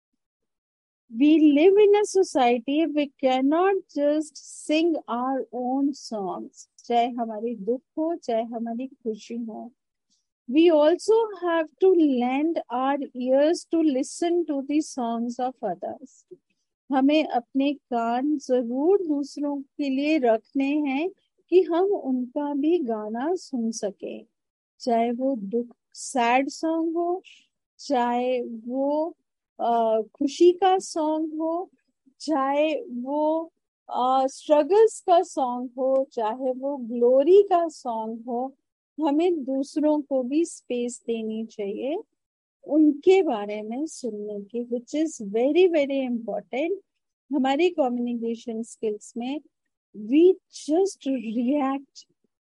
We live in a society, we cannot just sing our own songs, चाहे हमारी दुख हो चाहे हमारी खुशी हो। We also have to lend our ears to listen to the songs of others. हमें अपने कान जरूर दूसरों के लिए रखने हैं कि हम उनका भी गाना सुन सके, चाहे वो दुख सैड सॉन्ग हो, चाहे वो आ, खुशी का सॉन्ग हो, चाहे वो स्ट्रगल्स का सॉन्ग हो, चाहे वो ग्लोरी का सॉन्ग हो। हमें दूसरों को भी स्पेस देनी चाहिए उनके बारे में सुनने की, which is very very important. हमारी कम्युनिकेशन स्किल्स में वी जस्ट रिएक्ट,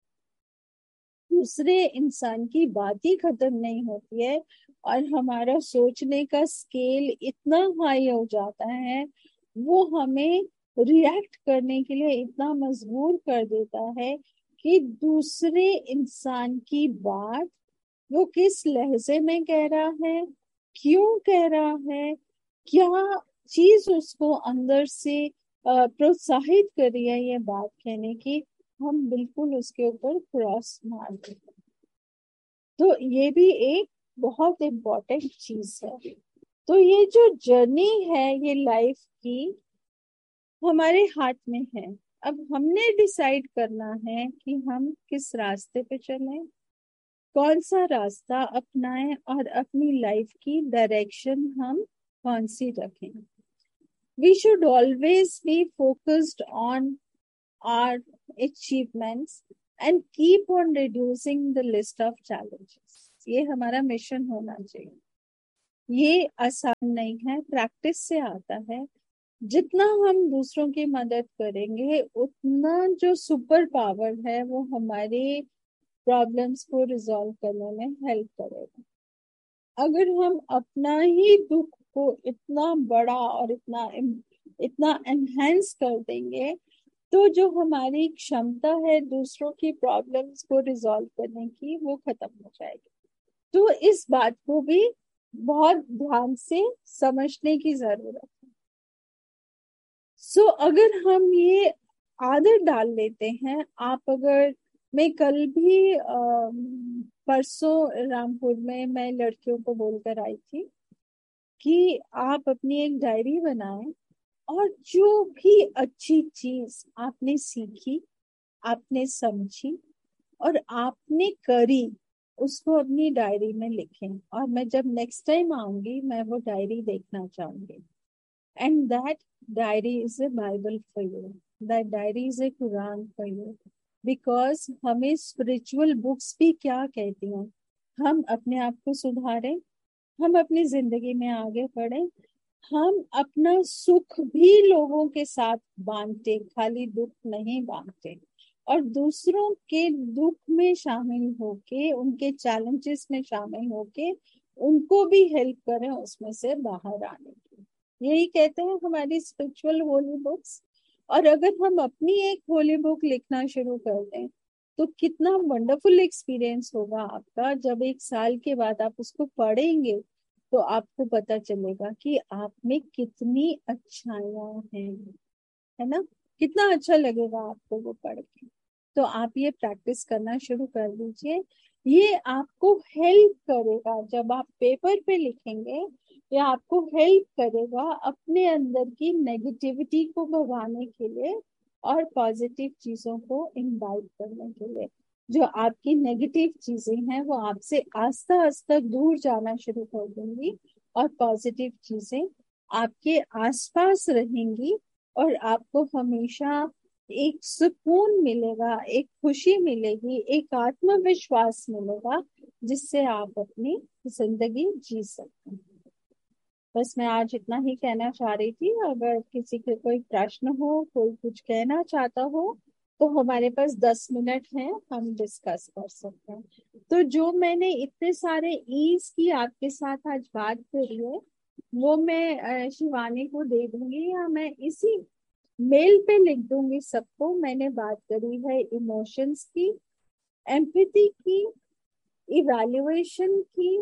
दूसरे इंसान की बात ही खत्म नहीं होती है और हमारा सोचने का स्केल इतना हाई हो जाता है, वो हमें रिएक्ट करने के लिए इतना मजबूर कर देता है कि दूसरे इंसान की बात वो किस लहजे में कह रहा है, क्यों कह रहा है, क्या चीज उसको अंदर से प्रोत्साहित कर रही है ये बात कहने की, हम बिल्कुल उसके ऊपर क्रॉस मार देते हैं। तो ये भी एक बहुत इम्पोर्टेंट चीज है। तो ये जो जर्नी है ये लाइफ की हमारे हाथ में है। अब हमने डिसाइड करना है कि हम किस रास्ते पे चलें, कौन सा रास्ता अपनाएं और अपनी लाइफ की डायरेक्शन हम कौन सी रखें। We should always be focused on our achievements and keep on reducing the list of challenges. ये हमारा मिशन होना चाहिए। ये आसान नहीं है, प्रैक्टिस से आता है। जितना हम दूसरों की मदद करेंगे उतना जो सुपर पावर है वो हमारे प्रॉब्लम्स को रिजॉल्व करने में हेल्प करेगा। अगर हम अपना ही दुख को इतना बड़ा और इतना इतना एनहेंस कर देंगे तो जो हमारी क्षमता है दूसरों की प्रॉब्लम्स को रिजॉल्व करने की वो खत्म हो जाएगी। तो इस बात को भी बहुत ध्यान से समझने की जरूरत है। सो so, अगर हम ये आदत डाल लेते हैं, आप अगर मैं कल भी आ, परसों रामपुर में मैं लड़कियों को बोलकर आई थी कि आप अपनी एक डायरी बनाएं और जो भी अच्छी चीज आपने सीखी, आपने समझी और आपने करी उसको अपनी डायरी में लिखें। और मैं जब नेक्स्ट टाइम आऊंगी मैं वो डायरी देखना चाहूंगी। And that diary is a Bible for you, that diary is a Quran for you. Because हमें स्पिरिचुअल बुक्स भी क्या कहती हैं, हम अपने आप को सुधारें, हम अपनी जिंदगी में आगे बढ़ें, हम अपना सुख भी लोगों के साथ बांटे, खाली दुख नहीं बांटे, और दूसरों के दुख में शामिल होके, उनके चैलेंजेस में शामिल होके उनको भी हेल्प करें उसमें से बाहर आने की। यही कहते हैं हमारी स्पिरिचुअल होली बुक्स। और अगर हम अपनी एक होली बुक लिखना शुरू कर दें तो कितना वंडरफुल एक्सपीरियंस होगा आपका। जब एक साल के बाद आप उसको पढ़ेंगे तो आपको पता चलेगा कि आप में कितनी अच्छाइयां हैं, है ना। कितना अच्छा लगेगा आपको वो पढ़ के। तो आप ये प्रैक्टिस करना शुरू कर दीजिए। ये आपको हेल्प करेगा, जब आप पेपर पे लिखेंगे ये आपको हेल्प करेगा अपने अंदर की नेगेटिविटी को भगाने के लिए और पॉजिटिव चीजों को इनवाइट करने के लिए। जो आपकी नेगेटिव चीजें हैं वो आपसे आस्ता आस्ता दूर जाना शुरू कर देंगी और पॉजिटिव चीजें आपके आसपास रहेंगी और आपको हमेशा एक सुकून मिलेगा, एक खुशी मिलेगी, एक आत्मविश्वास मिलेगा जिससे आप अपनी जिंदगी जी सकते हैं। बस मैं आज इतना ही कहना चाह रही थी। अगर किसी के कोई प्रश्न हो, कोई कुछ कहना चाहता हो तो हमारे पास दस मिनट हैं, हम डिस्कस कर सकते हैं। तो जो मैंने इतने सारे ईज की आपके साथ आज बात करी है वो मैं शिवानी को दे दूंगी या मैं इसी मेल पे लिख दूंगी सबको। मैंने बात करी है इमोशंस की, एम्पैथी की, इवैल्यूएशन की,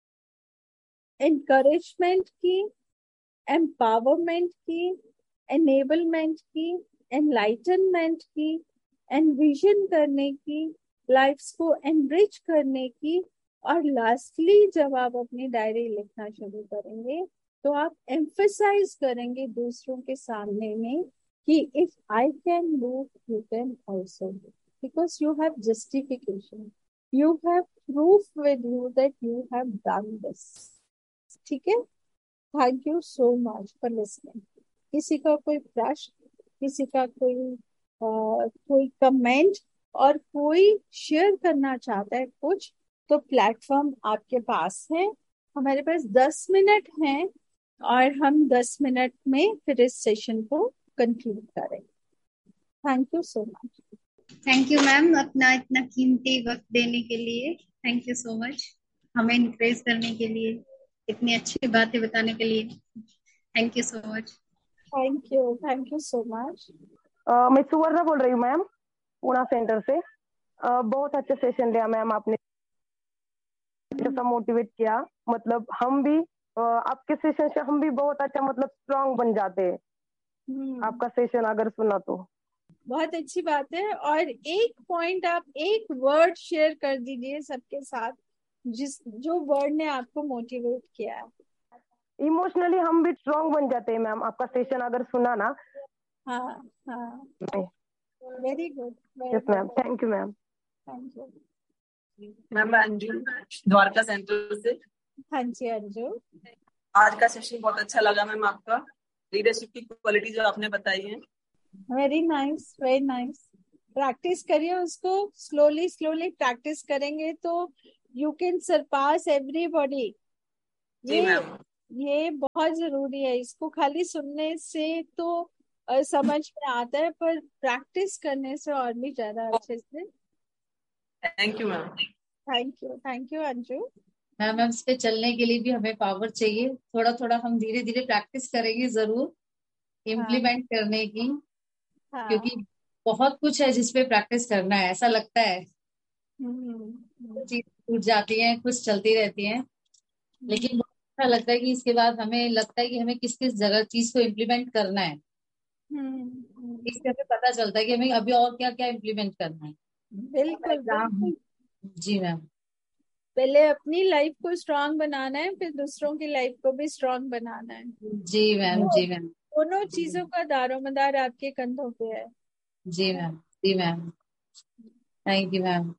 एनकरेजमेंट की, एम्पावरमेंट की, एनेबलमेंट की, एनलाइटनमेंट की, एनविजन करने की, लाइफ्स को एनरिच करने की, और लास्टली जब आप अपनी डायरी लिखना शुरू करेंगे तो आप एम्फसाइज करेंगे दूसरों के सामने में कि if I can do you can also do, because you have justification, you have proof with you that you have done this. ठीक है। Thank you so much for listening. किसी का कोई प्रश्न, किसी का कोई uh, कोई कमेंट और कोई शेयर करना चाहता है कुछ, तो प्लेटफॉर्म आपके पास है। हमारे पास दस मिनट हैं और हम दस मिनट में फिर इस सेशन को कंक्लूड करेंगे। Thank you so much. Thank you ma'am, अपना इतना कीमती वक्त देने के लिए। थैंक यू सो मच, हमें इनकरेज करने के लिए, इतनी अच्छी बातें बताने के लिए। Thank you so much. Thank you, thank you so much. मैं सुवर्णा बोल रही हूँ मैम, पूना सेंटर से। uh, बहुत अच्छा सेशन लिया मैम आपने, जैसा मोटिवेट किया। मतलब हम भी uh, आपके सेशन से हम भी बहुत अच्छा मतलब स्ट्रांग बन जाते हैं। आपका सेशन अगर सुना तो बहुत अच्छी बात है। और एक पॉइंट आप एक वर्ड शेयर कर दीजिए सबके साथ, जिस जो वर्ड ने आपको मोटिवेट किया है। इमोशनली हम भी स्ट्रांग बन जाते हैं मैम, आपका सेशन अगर सुना ना। हाँ हाँ, very good. Yes ma'am, thank you ma'am. Thank you ma'am. Anju Dwarka centre से। हाँ जी अंजू। आज का सेशन बहुत अच्छा लगा मैम, आपका लीडरशिप की क्वालिटी जो आपने बताई है। Very nice, very nice. Practice करिए उसको, स्लोली स्लोली प्रैक्टिस करेंगे तो यू कैन सरपास एवरीबॉडी। जी ये मैम। ये बहुत जरूरी है। इसको खाली सुनने से तो अ, समझ में आता है, पर प्रैक्टिस करने से और भी ज्यादा अच्छे से। Thank you ma'am. Thank you, thank you Anju. Ma'am ma'am इस पे चलने के लिए भी हमें पावर चाहिए, थोड़ा थोड़ा हम धीरे धीरे प्रैक्टिस करेंगे जरूर हाँ इम्प्लीमेंट करने की, हाँ। क्योंकि बहुत कुछ है जिसपे प्रैक्टिस करना है। ऐसा लगता है हम्म हम्म, चीज टूट जाती है, कुछ चलती रहती है, हम्म, लेकिन बहुत अच्छा लगता है कि इसके बाद हमें लगता है कि हमें किस किस जगह चीज को इम्प्लीमेंट करना है। हम्म, हम्म, इससे हमें पता चलता है कि हमें अभी और क्या क्या इम्प्लीमेंट करना है। बिल्कुल एग्जाम। बिल्कुल। जी मैम। पहले अपनी लाइफ को स्ट्रांग बनाना है, फिर दूसरों की लाइफ को भी स्ट्रांग बनाना है। जी मैम। तो जी मैम। दोनों चीजों का दारोमदार आपके कंधों पे है। जी ma'am. Ji ma'am. Thank you ma'am.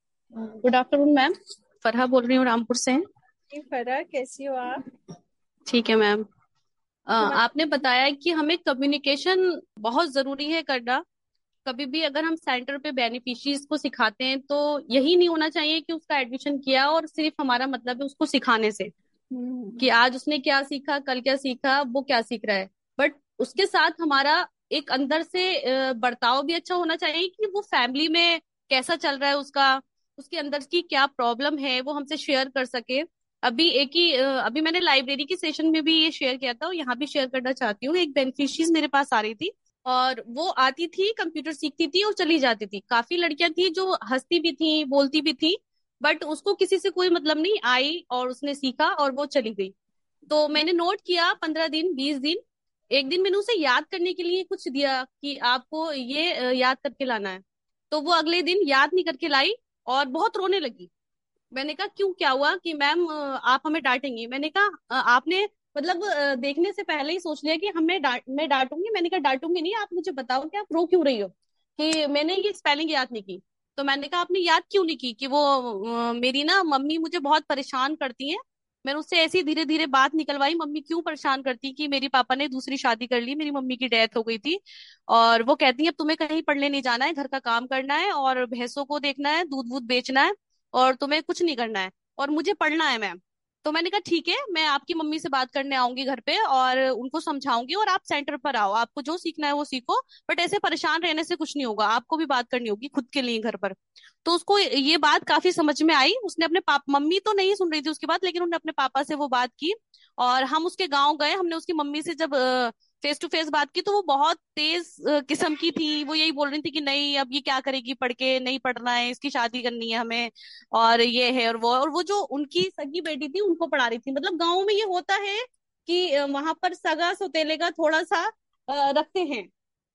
Good afternoon ma'am, Farha बोल रही हूँ रामपुर से। जी फरा, कैसी हो आप? ठीक है मैम। अ, आपने तुम्हारा बताया कि हमें कम्युनिकेशन बहुत जरूरी है करना। कभी भी अगर हम सेंटर पे बेनिफिशियरीज को सिखाते हैं तो यही नहीं होना चाहिए कि उसका एडमिशन किया और सिर्फ हमारा मतलब है उसको सिखाने से, हम्म कि आज उसने क्या सीखा, कल क्या सीखा, वो क्या सीख रहा है। बट उसके साथ हमारा एक अंदर से अ, बर्ताव भी अच्छा होना चाहिए कि वो फैमिली में कैसा चल रहा है उसका, उसके अंदर की क्या प्रॉब्लम है वो हमसे शेयर कर सके। अभी एक ही अ, अभी मैंने लाइब्रेरी की सेशन में भी ये शेयर किया था और यहाँ भी शेयर करना चाहती हूँ। एक बेनिफिशियरी मेरे पास आ रही थी और वो आती थी, कंप्यूटर सीखती थी और चली जाती थी। काफी लड़कियां थी जो हंसती भी थी, बोलती भी थी, बट उसको किसी से कोई मतलब नहीं। आई और उसने सीखा और वो चली गई। तो मैंने नोट किया, पंद्रह दिन, बीस दिन, एक दिन मैंने उसे याद करने के लिए कुछ दिया कि आपको ये अ, याद करके लाना है। तो वो अगले दिन याद नहीं करके लाई और बहुत रोने लगी। मैंने कहा क्यों, क्या हुआ? कि मैम अ, आप हमें डांटेंगी। मैंने कहा "अ, आपने मतलब अ, देखने से पहले ही सोच लिया कि हमें डांट मैं डांटूंगी"। मैंने कहा डांटूंगी नहीं, आप मुझे बताओ कि आप रो क्यों रही हो, कि मैंने ये स्पेलिंग याद नहीं की। तो मैंने कहा आपने याद क्यों नहीं की? कि वो अ, मेरी ना मम्मी मुझे बहुत परेशान करती हैं। मैंने उससे ऐसी धीरे धीरे बात निकलवाई, मम्मी क्यों परेशान करती, कि मेरी पापा ने दूसरी शादी कर ली, मेरी मम्मी की डेथ हो गई थी और वो कहती है अब तुम्हें कहीं पढ़ने नहीं जाना है, घर का काम करना है और भैंसों को देखना है, दूध वूध बेचना है और तुम्हें कुछ नहीं करना है और मुझे पढ़ना है मैम। तो मैंने कहा ठीक है, मैं आपकी मम्मी से बात करने आऊंगी घर पे और उनको समझाऊंगी और आप सेंटर पर आओ, आपको जो सीखना है वो सीखो, बट ऐसे परेशान रहने से कुछ नहीं होगा, आपको भी बात करनी होगी खुद के लिए घर पर। तो उसको ये बात काफी समझ में आई। उसने अपने पाप मम्मी तो नहीं सुन रही थी उसकी बात, लेकिन उन्होंने अपने पापा से वो बात की और हम उसके गाँव गए। हमने उसकी मम्मी से जब फेस टू फेस बात की तो वो बहुत तेज अ, किस्म की थी। वो यही बोल रही थी कि नहीं अब ये क्या करेगी पढ़ के, नहीं पढ़ना है, इसकी शादी करनी है हमें, और ये है और वो। और वो जो उनकी सगी बेटी थी उनको पढ़ा रही थी। मतलब गाँव में ये होता है कि वहां पर सगा सौतेले का थोड़ा सा अ, रखते हैं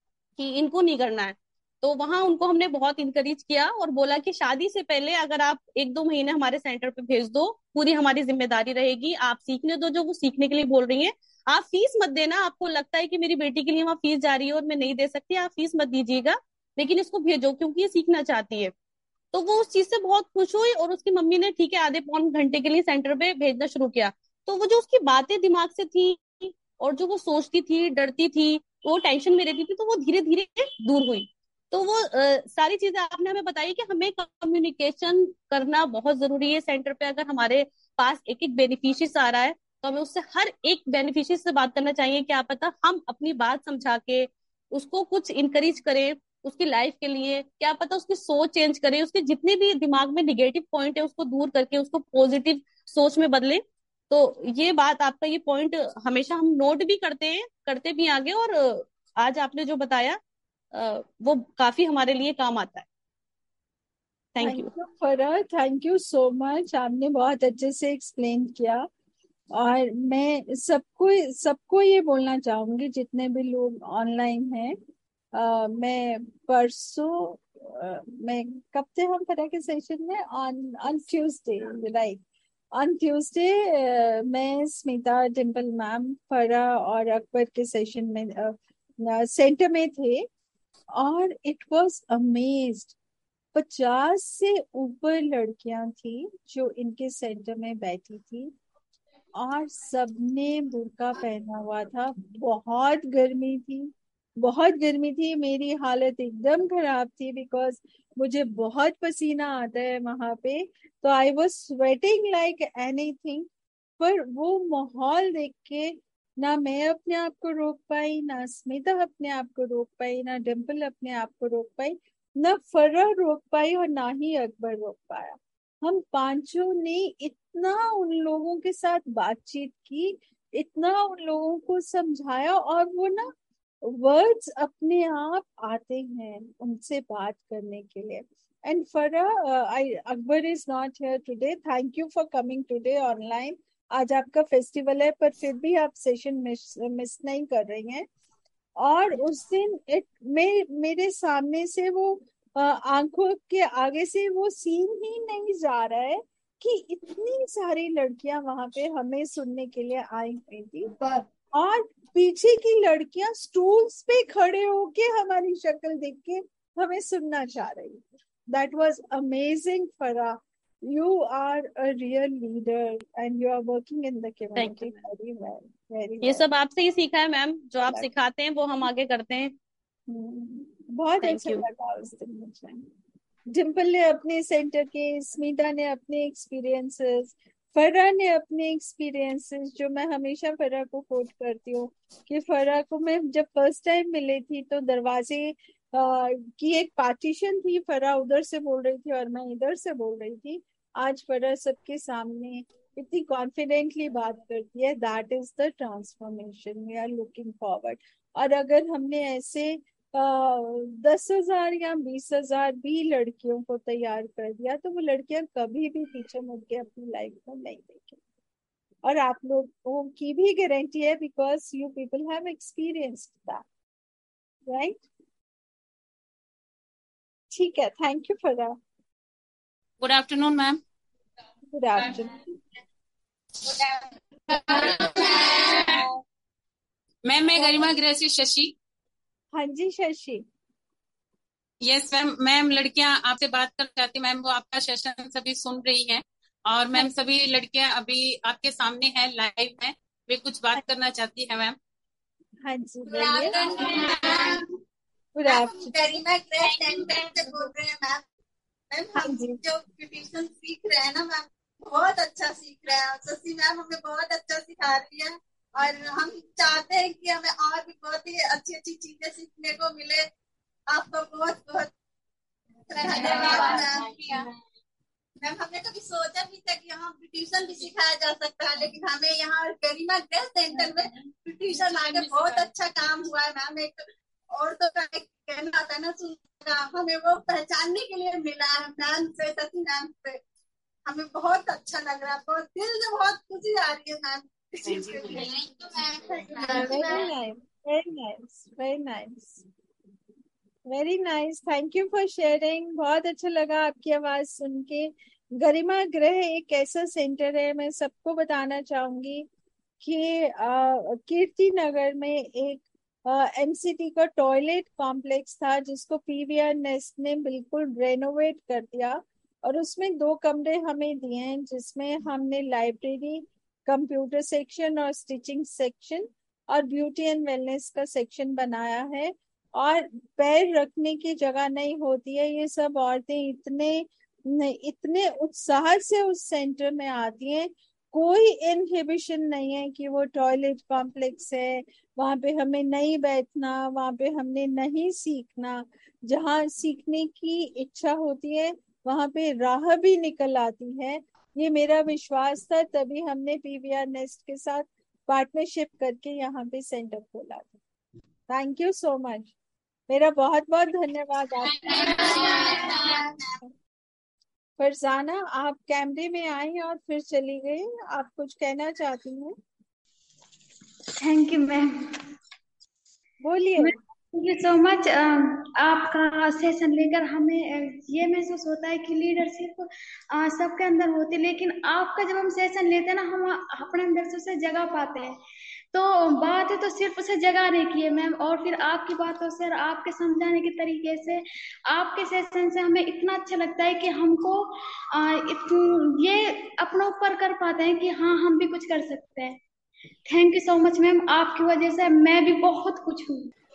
कि इनको नहीं करना है। तो वहां उनको हमने बहुत इंकरेज किया और बोला कि शादी से पहले अगर आप एक दो महीने हमारे सेंटर पे भेज दो, पूरी हमारी जिम्मेदारी रहेगी, आप सीखने दो जो वो सीखने के लिए बोल रही हैं। आप फीस मत देना, आपको लगता है कि मेरी बेटी के लिए वहां फीस जा रही है और मैं नहीं दे सकती, आप फीस मत दीजिएगा, लेकिन इसको भेजो क्योंकि ये सीखना चाहती है। तो वो उस चीज से बहुत खुश हुई और उसकी मम्मी ने ठीक है आधे पौन घंटे के लिए सेंटर पे भेजना शुरू किया। तो वो जो उसकी बातें दिमाग से थी और जो वो सोचती थी, डरती थी, वो टेंशन में रहती थी, तो वो धीरे धीरे दूर हुई। तो वो अ, सारी चीजें आपने हमें बताई कि हमें कम्युनिकेशन करना बहुत जरूरी है। सेंटर पे अगर हमारे पास एक एक बेनिफिशियरी आ रहा है तो हमें उससे हर एक बेनिफिशियरी से बात करना चाहिए। क्या पता हम अपनी बात समझा के उसको कुछ इंकरेज करें उसकी लाइफ के लिए, क्या पता उसकी सोच चेंज करें, उसके जितने भी दिमाग में निगेटिव पॉइंट है उसको दूर करके उसको पॉजिटिव सोच में बदले। तो ये बात आपका ये पॉइंट हमेशा हम नोट भी करते हैं, करते भी आगे, और अ, आज आपने जो बताया अ, वो काफी हमारे लिए काम आता है। Thank thank you. यू फरा, थैंक यू सो मच। आपने बहुत अच्छे से एक्सप्लेन किया। और मैं सबको सबको ये बोलना चाहूंगी जितने भी लोग ऑनलाइन हैं, अ, मैं परसों अ, मैं कब थे हम फरा के सेशन में? On on Tuesday, right. On Tuesday मैं स्मिता, डिम्पल मैम, फरा और अकबर के सेशन में सेंटर में थे और इट वाज अमेज्ड। पचास से ऊपर लड़कियां थी जो इनके सेंटर में बैठी थी और सबने बुर्का पहना हुआ था। बहुत गर्मी थी, बहुत गर्मी थी, मेरी हालत एकदम खराब थी बिकॉज मुझे बहुत पसीना आता है वहां पे, तो I was sweating like anything. पर वो माहौल देख के ना मैं अपने आप को रोक पाई, ना स्मिता अपने आप को रोक पाई, ना डिम्पल अपने आप को रोक पाई, ना फरह रोक पाई और ना ही अकबर रोक पाया। हम पांचों ने इतना उन लोगों के साथ बातचीत की, इतना उन लोगों को समझाया, और वो ना वर्ड्स अपने आप आते हैं उनसे बात करने के लिए। And Farah, I Akbar is not here today, thank you for coming today online. आज आपका फेस्टिवल है पर फिर भी आप सेशन मिस मिस नहीं कर रही हैं। और उस दिन इट मे, मेरे सामने से वो अ, आंखों के आगे से वो सीन ही नहीं जा रहा है कि इतनी सारी लड़कियां वहां पे हमें सुनने के लिए आई हुई थी, और पीछे की लड़कियां स्टूल्स पे खड़े होके हमारी शक्ल देख के हमें सुनना चाह रही थी। दैट वाज अमेजिंग फरा, you are a real leader and you are working in the thank community you ma'am. very well, very ये well. सब आपसे ही सीखा है मैम, जो आप That- सिखाते हैं वो हम आगे करते हैं। हम्म, बहुत थैंक अच्छा यू। लगा उस दिन मुझे। डिम्पल ने अपने सेंटर के, स्मिता ने अपने एक्सपीरियंसेस, फरा ने अपने एक्सपीरियंसेस, जो मैं हमेशा फरा को कोट करती हूँ कि फरा को मैं जब फर्स्ट टाइम मिली थी तो दरवाजे आ, की एक पार्टीशन थी, फरा उधर से बोल रही थी और मैं इधर से बोल रही थी। आज फरा सबके सामने इतनी कॉन्फिडेंटली बात करती है। That is the transformation we are looking forward. और अगर हमने ऐसे दस हजार या बीस हजार भी लड़कियों को तैयार कर दिया तो वो लड़कियां कभी भी पीछे मुड़ के अपनी लाइफ में नहीं देखेंगी। और आप लोगों की भी गारंटी है because you people have experienced that, right? ठीक है, thank you for that. Good afternoon ma'am. Good afternoon ma'am. मैं गरिमा गृह से शशि। हाँ जी शशि। Yes ma'am. मैम लड़कियां आपसे बात करना चाहती मैम, वो आपका सेशन सभी सुन रही हैं और मैम सभी लड़कियां अभी आपके सामने हैं, लाइव हैं, वे कुछ बात करना चाहती है मैम। हाँ जी बोलिए। Good afternoon. गरिमा गृह सेंटर से बोल रहे हैं मैम। मैम हाँ हम जी। जो ब्यूटिशियन सीख रहे हैं ना मैम, बहुत अच्छा सीख रहे हैं। शशि मैम हमें बहुत अच्छा सिखा रही है और हम चाहते हैं कि हमें और भी बहुत ही अच्छी अच्छी चीजें सीखने को मिले। आपका बहुत बहुत धन्यवाद मैम। मैम हमने कभी सोचा नहीं था कि यहाँ ब्यूटिशियन भी सिखाया जा सकता है, लेकिन हमें यहाँ गरिमा गृह सेंटर में ब्यूटिशियन आके बहुत अच्छा काम हुआ है मैम। एक और तो कहना आता है ना, सुनना, हमें वो पहचानने के लिए मिला है मैम से, शशि मैम से। हमें बहुत अच्छा लग रहा है, बहुत दिल से बहुत खुशी आ रही है ma'am. Very nice, very nice, very nice, very nice. Thank you for sharing. बहुत अच्छा लगा आपकी आवाज सुन के। गरिमा गृह एक ऐसा सेंटर है, मैं सबको बताना चाहूंगी कि अ, कीर्ति नगर में एक एमसीटी का टॉयलेट कॉम्प्लेक्स था जिसको पीवीआर नेस्ट ने बिल्कुल रेनोवेट कर दिया, और उसमें दो कमरे हमें दिए हैं जिसमें हमने लाइब्रेरी, कंप्यूटर सेक्शन और स्टिचिंग सेक्शन और ब्यूटी एंड वेलनेस का सेक्शन बनाया है। और पैर रखने की जगह नहीं होती है। ये सब औरतें इतने इतने उत्साह से उस सेंटर में आती हैं, कोई इनहिबिशन नहीं है कि वो टॉयलेट कॉम्प्लेक्स है, वहां पे हमें नहीं बैठना, वहां पे हमने नहीं सीखना। जहाँ सीखने की इच्छा होती है वहां पे राह भी निकल आती है। ये मेरा विश्वास था, तभी हमने पीवीआर नेस्ट के साथ पार्टनरशिप करके यहाँ पे सेंटर खोला था। Thank you so much. मेरा बहुत बहुत धन्यवाद आपका। फरजाना, आप कैमरे में आई और फिर चली गई, आप कुछ कहना चाहती हैं? Thank you ma'am. बोलिए। Thank you so much. आपका सेशन लेकर हमें अ, ये महसूस होता है कि लीडरशिप सबके अंदर होती है, लेकिन आपका जब हम सेशन लेते हैं ना, हम अपने अंदर से उसे जगा पाते हैं। तो बात है तो सिर्फ उसे जगाने की है मैम, और फिर आपकी बातों से और आपके समझाने के तरीके से, आपके सेशन से हमें इतना अच्छा लगता है कि हमको आ, इत, ये अपने ऊपर कर पाते हैं कि हाँ हम भी कुछ कर सकते हैं। Thank you so much ma'am, आपकी वजह से मैं भी बहुत कुछ हूँ।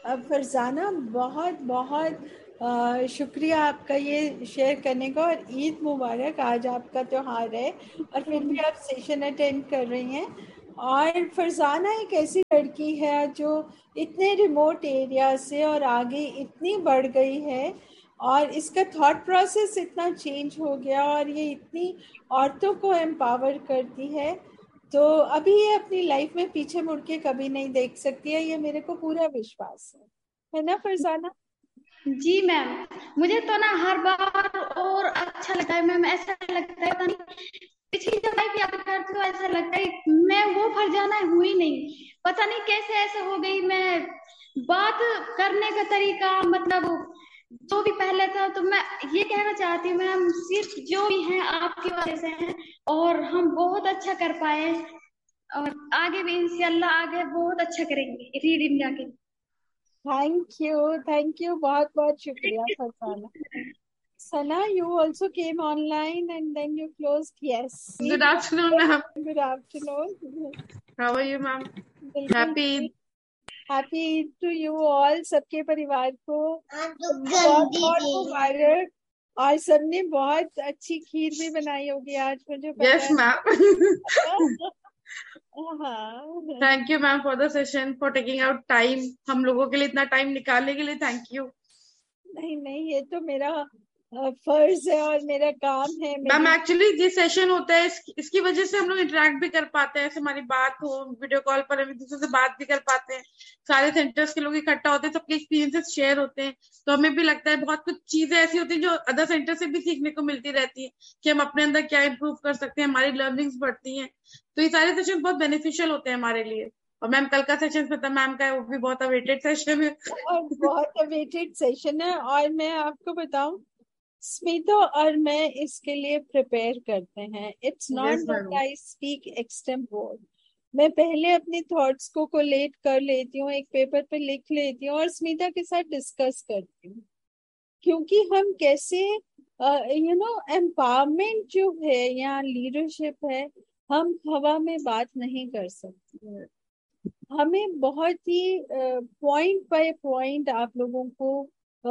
अब फरजाना, बहुत बहुत अ, शुक्रिया आपका ये शेयर करने का, और ईद मुबारक। आज आपका त्योहार है और फिर भी आप सेशन अटेंड कर रही हैं। और फरजाना एक ऐसी लड़की है जो इतने रिमोट एरिया से और आगे इतनी बढ़ गई है, और इसका थॉट प्रोसेस इतना चेंज हो गया, और ये इतनी औरतों को एम्पावर करती है। तो अभी ये अपनी लाइफ में पीछे मुड़ के कभी नहीं देख सकती है, ये मेरे को पूरा विश्वास है है ना फरजाना? जी मैम, मुझे तो ना हर बार और अच्छा लगता है मैम। ऐसा लगता है पता नहीं पिछली जब लाइफ याद करती हूँ ऐसा लगता है मैं वो फरजाना हुई नहीं, पता नहीं कैसे ऐसे हो गई। मैं बात करने का तरीका मतलब जो भी पहले था, तो मैं ये कहना चाहती हूँ मैम, सिर्फ जो भी है आपकी वजह से है, और हम बहुत अच्छा कर पाए, और आगे भी इंशाल्लाह आगे बहुत अच्छा करेंगे रीड इंडिया के। थैंक यू, थैंक यू, बहुत बहुत शुक्रिया Farzana. Sana, you also came online and then you closed. Yes. Good afternoon, ma'am. Good afternoon. How are you, ma'am? बिल्कुल Happy Eid. Happy Eid to you all, सबके परिवार को बहुत बहुत मुबारक। और सबने बहुत अच्छी खीर भी बनाई होगी आज, मुझे पता Yes, है। ma'am. हाँ, Thank you, ma'am, for the session, for taking out time. हम लोगों के लिए इतना टाइम निकालने के लिए थैंक यू। नहीं नहीं, ये तो मेरा अ, फर्ज है और मेरा काम है। मैम मेरी एक्चुअली ये सेशन होता है, इस, इसकी वजह से हम लोग इंटरेक्ट भी कर पाते हैं, ऐसे हमारी बात हो वीडियो कॉल पर, हम एक दूसरे से बात भी कर पाते हैं, सारे सेंटर्स के लोग इकट्ठा होते हैं, सबके एक्सपीरियंसेस शेयर होते हैं, तो हमें भी लगता है बहुत कुछ चीजें ऐसी होती हैं जो अदर सेंटर से भी सीखने को मिलती रहती है कि हम अपने अंदर क्या इम्प्रूव कर सकते हैं, हमारी लर्निंग्स बढ़ती हैं। तो ये सारे सेशन बहुत बेनिफिशियल होते हैं हमारे लिए। और मैम कल का सेशन पता मैम का है, वो भी बहुत अवेटेड सेशन है और बहुत अवेटेड सेशन है। और मैं आपको बताऊं, स्मिता और मैं इसके लिए प्रिपेयर करते हैं। It's not that I speak extempore. मैं पहले अपने थॉट्स को कोलेट कर लेती हूँ, एक पेपर पे लिख लेती हूँ और स्मिता के साथ डिस्कस करती हूँ, क्योंकि हम कैसे यू नो एम्पावरमेंट जो है या लीडरशिप है, हम हवा में बात नहीं कर सकते। हमें बहुत ही पॉइंट बाय पॉइंट आप लोगों को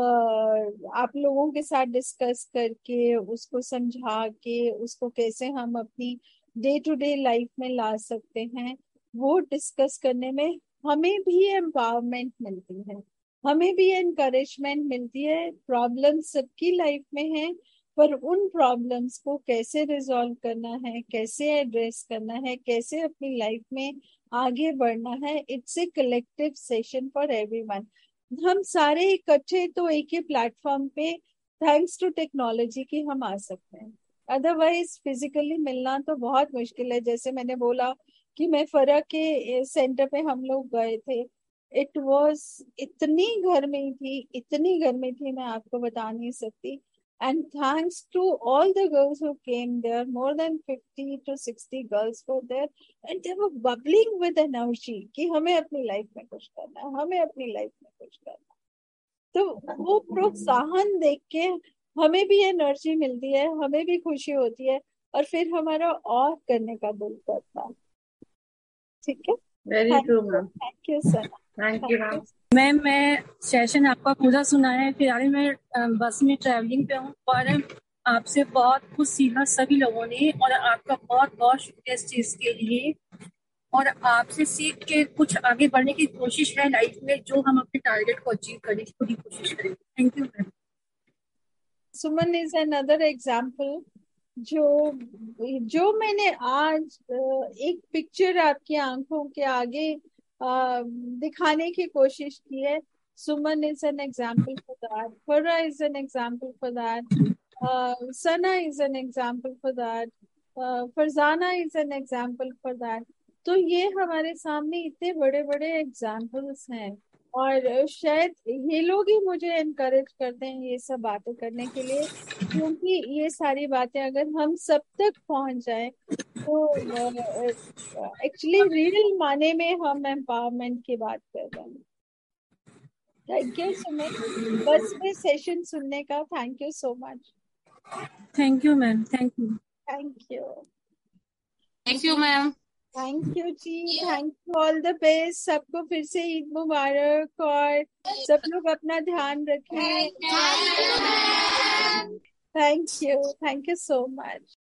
Uh, आप लोगों के साथ डिस्कस करके, उसको समझा के, उसको कैसे हम अपनी डे टू डे लाइफ में ला सकते हैं, वो डिस्कस करने में हमें भी एम्पावरमेंट मिलती है, हमें भी एनकरेजमेंट मिलती है। प्रॉब्लम सबकी लाइफ में है, पर उन प्रॉब्लम्स को कैसे रिजॉल्व करना है, कैसे एड्रेस करना है, कैसे अपनी लाइफ में आगे बढ़ना है, it's a collective session for everyone. हम सारे इकट्ठे तो एक ही प्लेटफॉर्म पे थैंक्स टू टेक्नोलॉजी की हम आ सकते हैं, अदरवाइज फिजिकली मिलना तो बहुत मुश्किल है। जैसे मैंने बोला कि मैं फरक के सेंटर पे हम लोग गए थे, इट वाज इतनी गर्मी थी, इतनी गर्मी थी, मैं आपको बता नहीं सकती। And thanks to all the girls who came there, more than fifty to sixty girls were there, and they were bubbling with energy कि हमें अपनी लाइफ में कुछ करना है, हमें अपनी लाइफ में कुछ करना है। तो वो प्रोत्साहन देख के हमें भी एनर्जी मिलती है, हमें भी खुशी होती है, और फिर हमारा और करने का दिल करता है। ठीक है, very true ma'am, thank you sir, thank you ma'am. Ma'am मैं सेशन आपका पूरा सुना है, फिलहाल मैं बस में ट्रैवलिंग पे हूँ, और आपसे बहुत कुछ सीखा सभी लोगों ने, और आपका बहुत बहुत शुक्रिया इस चीज के लिए। और आपसे सीख के कुछ आगे बढ़ने की कोशिश है लाइफ में, जो हम अपने टारगेट को अचीव करने की पूरी कोशिश करेंगे। Thank you ma'am. Suman is another example, जो जो मैंने आज एक पिक्चर आपकी आंखों के आगे Uh, दिखाने की कोशिश की है। सुमन is an example for that, फरा is an example for that, Sana is an example for that, Farzana is an example for that. तो ये हमारे सामने इतने बड़े बड़े एग्जाम्पल्स हैं, और शायद ये लोग ही मुझे एनकरेज करते हैं ये सब बातें करने के लिए, क्योंकि ये सारी बातें अगर हम सब तक पहुंच जाए तो एक्चुअली रियल माने में हम एम्पावरमेंट की बात कर रहे हैं। थैंक यू सुमन, बस में सेशन सुनने का thank you so much. Thank you ma'am, thank you, thank you, thank you ma'am. Thank you ji, thank you, all the best सबको, फिर से ईद मुबारक, और सब लोग अपना ध्यान रखें। Thank you, thank you so much.